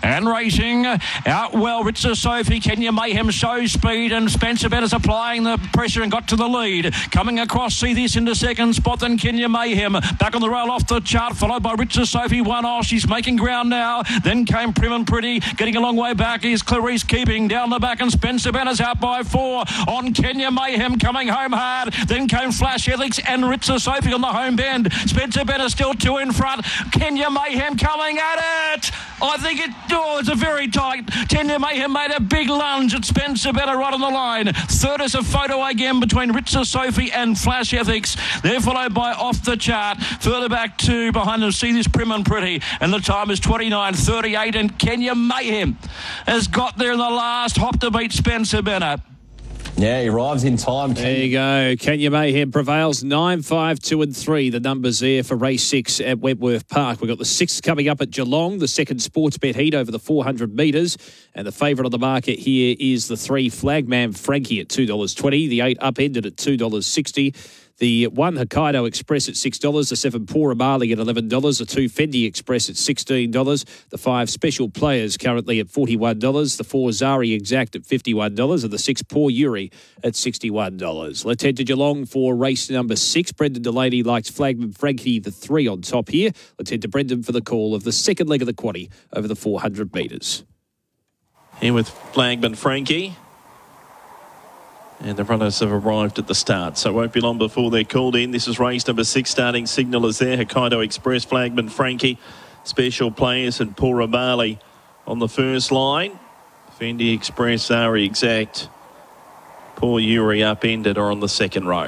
And racing out well. Ritzer Sophie, Kenya Mayhem shows speed, and Spencer Bettis applying the pressure and got to the lead. Coming across, see this into second spot, then Kenya Mayhem back on the rail off the chart, followed by Ritzer Sophie. 1 off, she's making ground now. Then came Prim and Pretty, getting a long way back is Clarice Keeping down the back, and Spencer Bettis out by 4 on Kenya Mayhem coming home hard. Then came Flash Helix and Ritzer Sophie on the home bend. Spencer Bettis still 2 in front. Kenya Mayhem coming at it. I think it's a very tight. Kenya Mayhem made a big lunge at Spencer Bettis right on the line. Third is a photo again between Ritzer Sophie and Flash Ethics. They're followed by Off the Chart. Further back 2 behind them, see this Prim and Pretty. And the time is 29.38, and Kenya Mayhem has got there in the last hop to beat Spencer Bettis. Yeah, he arrives in time. There you go. Kenya Mayhem prevails 9, 5, 2 and 3. The numbers there for race 6 at Wentworth Park. We've got the 6th coming up at Geelong, the second sports bet heat over the 400 metres. And the favourite on the market here is the 3 Flagman Frankie at $2.20. The 8 upended at $2.60. The 1 Hokkaido Express at $6, the 7 Pora Marley at $11, the 2 Fendi Express at $16, the 5 Special Players currently at $41, the 4 Zari Exact at $51, and the 6 Poor Yuri at $61. Let's head to Geelong for race number 6. Brendan Delaney likes Flagman Frankie, the 3 on top here. Let's head to Brendan for the call of the second leg of the quaddie over the 400 metres. Here with Flagman Frankie. And the runners have arrived at the start, so it won't be long before they're called in. This is race number 6, starting signal is there. Hokkaido Express, Flagman Frankie, Special Players and Pora Marley on the first line. Fendi Express, Zari Exact, Poor Yuri upended are on the second row.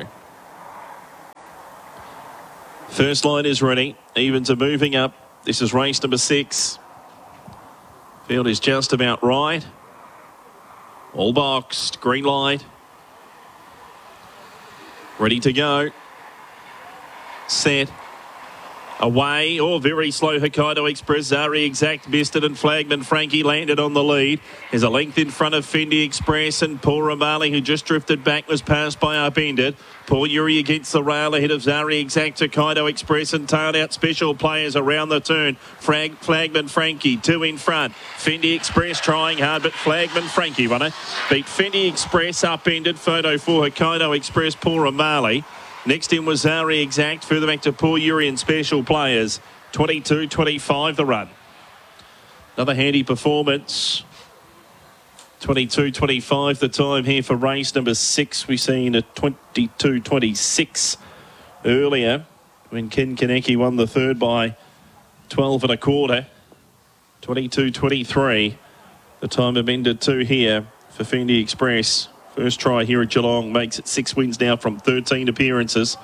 First line is ready. Evens are moving up. This is race number 6. Field is just about right. All boxed, green light. Ready to go. Set. Away. Oh, very slow Hokkaido Express. Zari Exact missed it, and Flagman Frankie landed on the lead. There's a length in front of Fendi Express, and Pora Marley, who just drifted back, was passed by Upended. Paul Yuri against the rail ahead of Zari Exact, Hokkaido Express, and tailed out Special Players around the turn. Flagman Frankie, 2 in front. Fendi Express trying hard, but Flagman Frankie runner beat Fendi Express, upended. Photo for Hokkaido Express, Pora Marley. Next in was Zari Exact, further back to Paul Yuri and Special Players. 22.25 the run. Another handy performance. 22.25 the time here for race number 6. We've seen a 22.26 earlier when Ken Kaneki won the third by 12 1/4. 22.23 the time of ended 2 here for Fendi Express. First try here at Geelong, makes it 6 wins now from 13 appearances.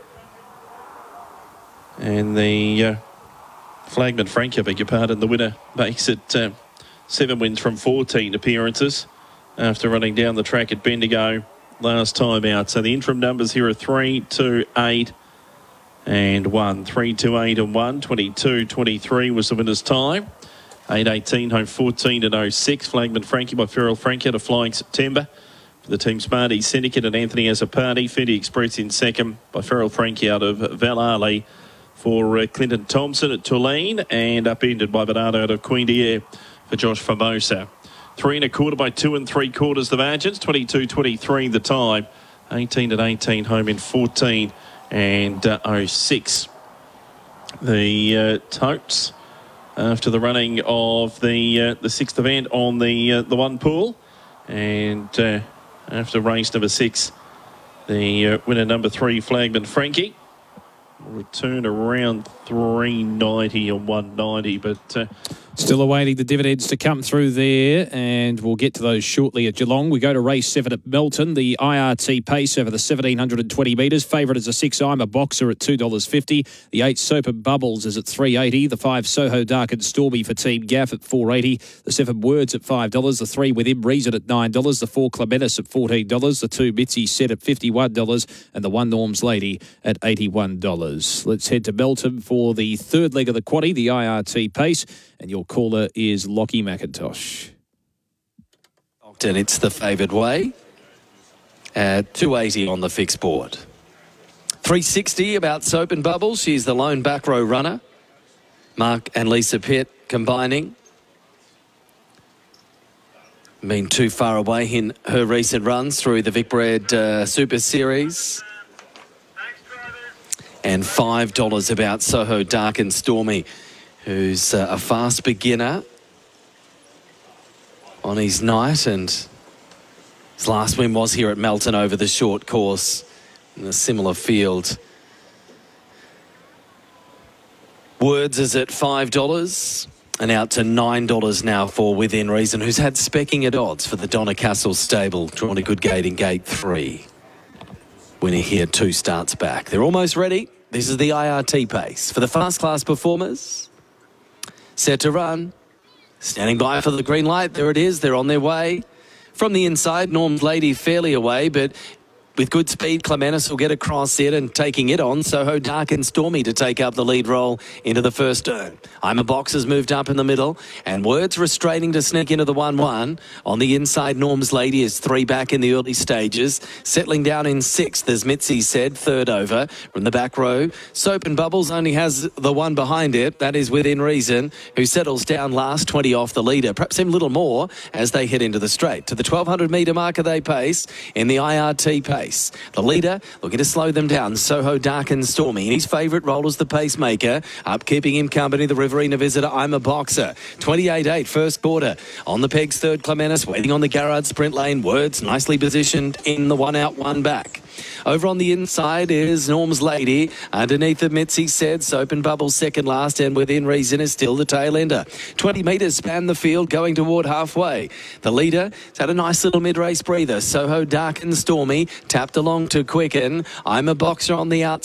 And the Flagman Frankie, I beg your pardon, the winner makes it 7 wins from 14 appearances after running down the track at Bendigo last time out. So the interim numbers here are 3, 2, 8 and 1. 3, 2, 8 and 1. 22.23 was the winner's time. 8.18 home 14 and 06. Flagman Frankie by Feral Frankie had a flying September. For the Team Smarty Syndicate and Anthony as a party. Fendi Express in second by Feral Frankie out of Valali for Clinton Thompson at Tulane, and upended by Bernardo out of Queen Dier for Josh Formosa. 3 1/4 by 2 3/4 the margins. 22.23 the time. 18 and 18 home in 14 and 06. The totes after the running of the 6th event on the one pool, and after race number 6, the winner number 3, Flagman Frankie, return around 390 and 190, but still awaiting the dividends to come through there, and we'll get to those shortly at Geelong. We go to race 7 at Melton. The IRT pace over the 1,720 metres. Favourite is a 6 I'm a Boxer at $2.50. The 8 Soap and Bubbles is at $3.80. The 5 Soho Dark and Stormy for Team Gaff at $4.80. The 7 Words at $5. The 3 Within Reason at $9. The 4 Clementis at $14. The 2 Mitzi Set at $51. And the 1 Norm's Lady at $81. Let's head to Melton for the third leg of the quaddie, the IRT pace. And your caller is Lockie McIntosh. And it's the favoured way. 280 on the fixed board. 360 about Soap and Bubbles. She's the lone back row runner. Mark and Lisa Pitt combining. been too far away in her recent runs through the Vicbred Super Series. And $5 about Soho Dark and Stormy, who's a fast beginner on his night, and his last win was here at Melton over the short course in a similar field. Words is at $5 and out to $9 now for Within Reason, who's had specking at odds for the Donna Castle stable, drawn a good gate in gate 3. Winner here 2 starts back. They're almost ready. This is the IRT pace for the fast class performers. Set to run. Standing by for the green light. There it is. They're on their way. From the inside, Norm's Lady fairly away, but with good speed, Clementis will get across it and taking it on. Soho Dark and Stormy to take up the lead role into the first turn. I'm a Box has moved up in the middle, and Words restraining to sneak into the 1-1. On the inside, Norm's Lady is 3 back in the early stages. Settling down in 6th, as Mitzi said, 3rd over. From the back row, Soap and Bubbles only has the one behind it. That is Within Reason, who settles down last, 20 off the leader. Perhaps even a little more as they head into the straight. To the 1,200 metre marker they pace in the IRT pace. The leader looking to slow them down, Soho Dark and Stormy. In his favourite role as the pacemaker, up keeping him company, the Riverina visitor, I'm a Boxer. 28.8 first quarter. On the pegs, 3rd Clementis, waiting on the Garrard sprint lane. Words nicely positioned in the 1 out, 1 back. Over on the inside is Norm's Lady. Underneath it, Mitzi said, Soap and Bubbles second last, and Within Reason is still the tail ender. 20 metres span the field, going toward halfway. The leader has had a nice little mid-race breather. Soho Dark and Stormy tapped along to quicken. I'm a Boxer on the outside.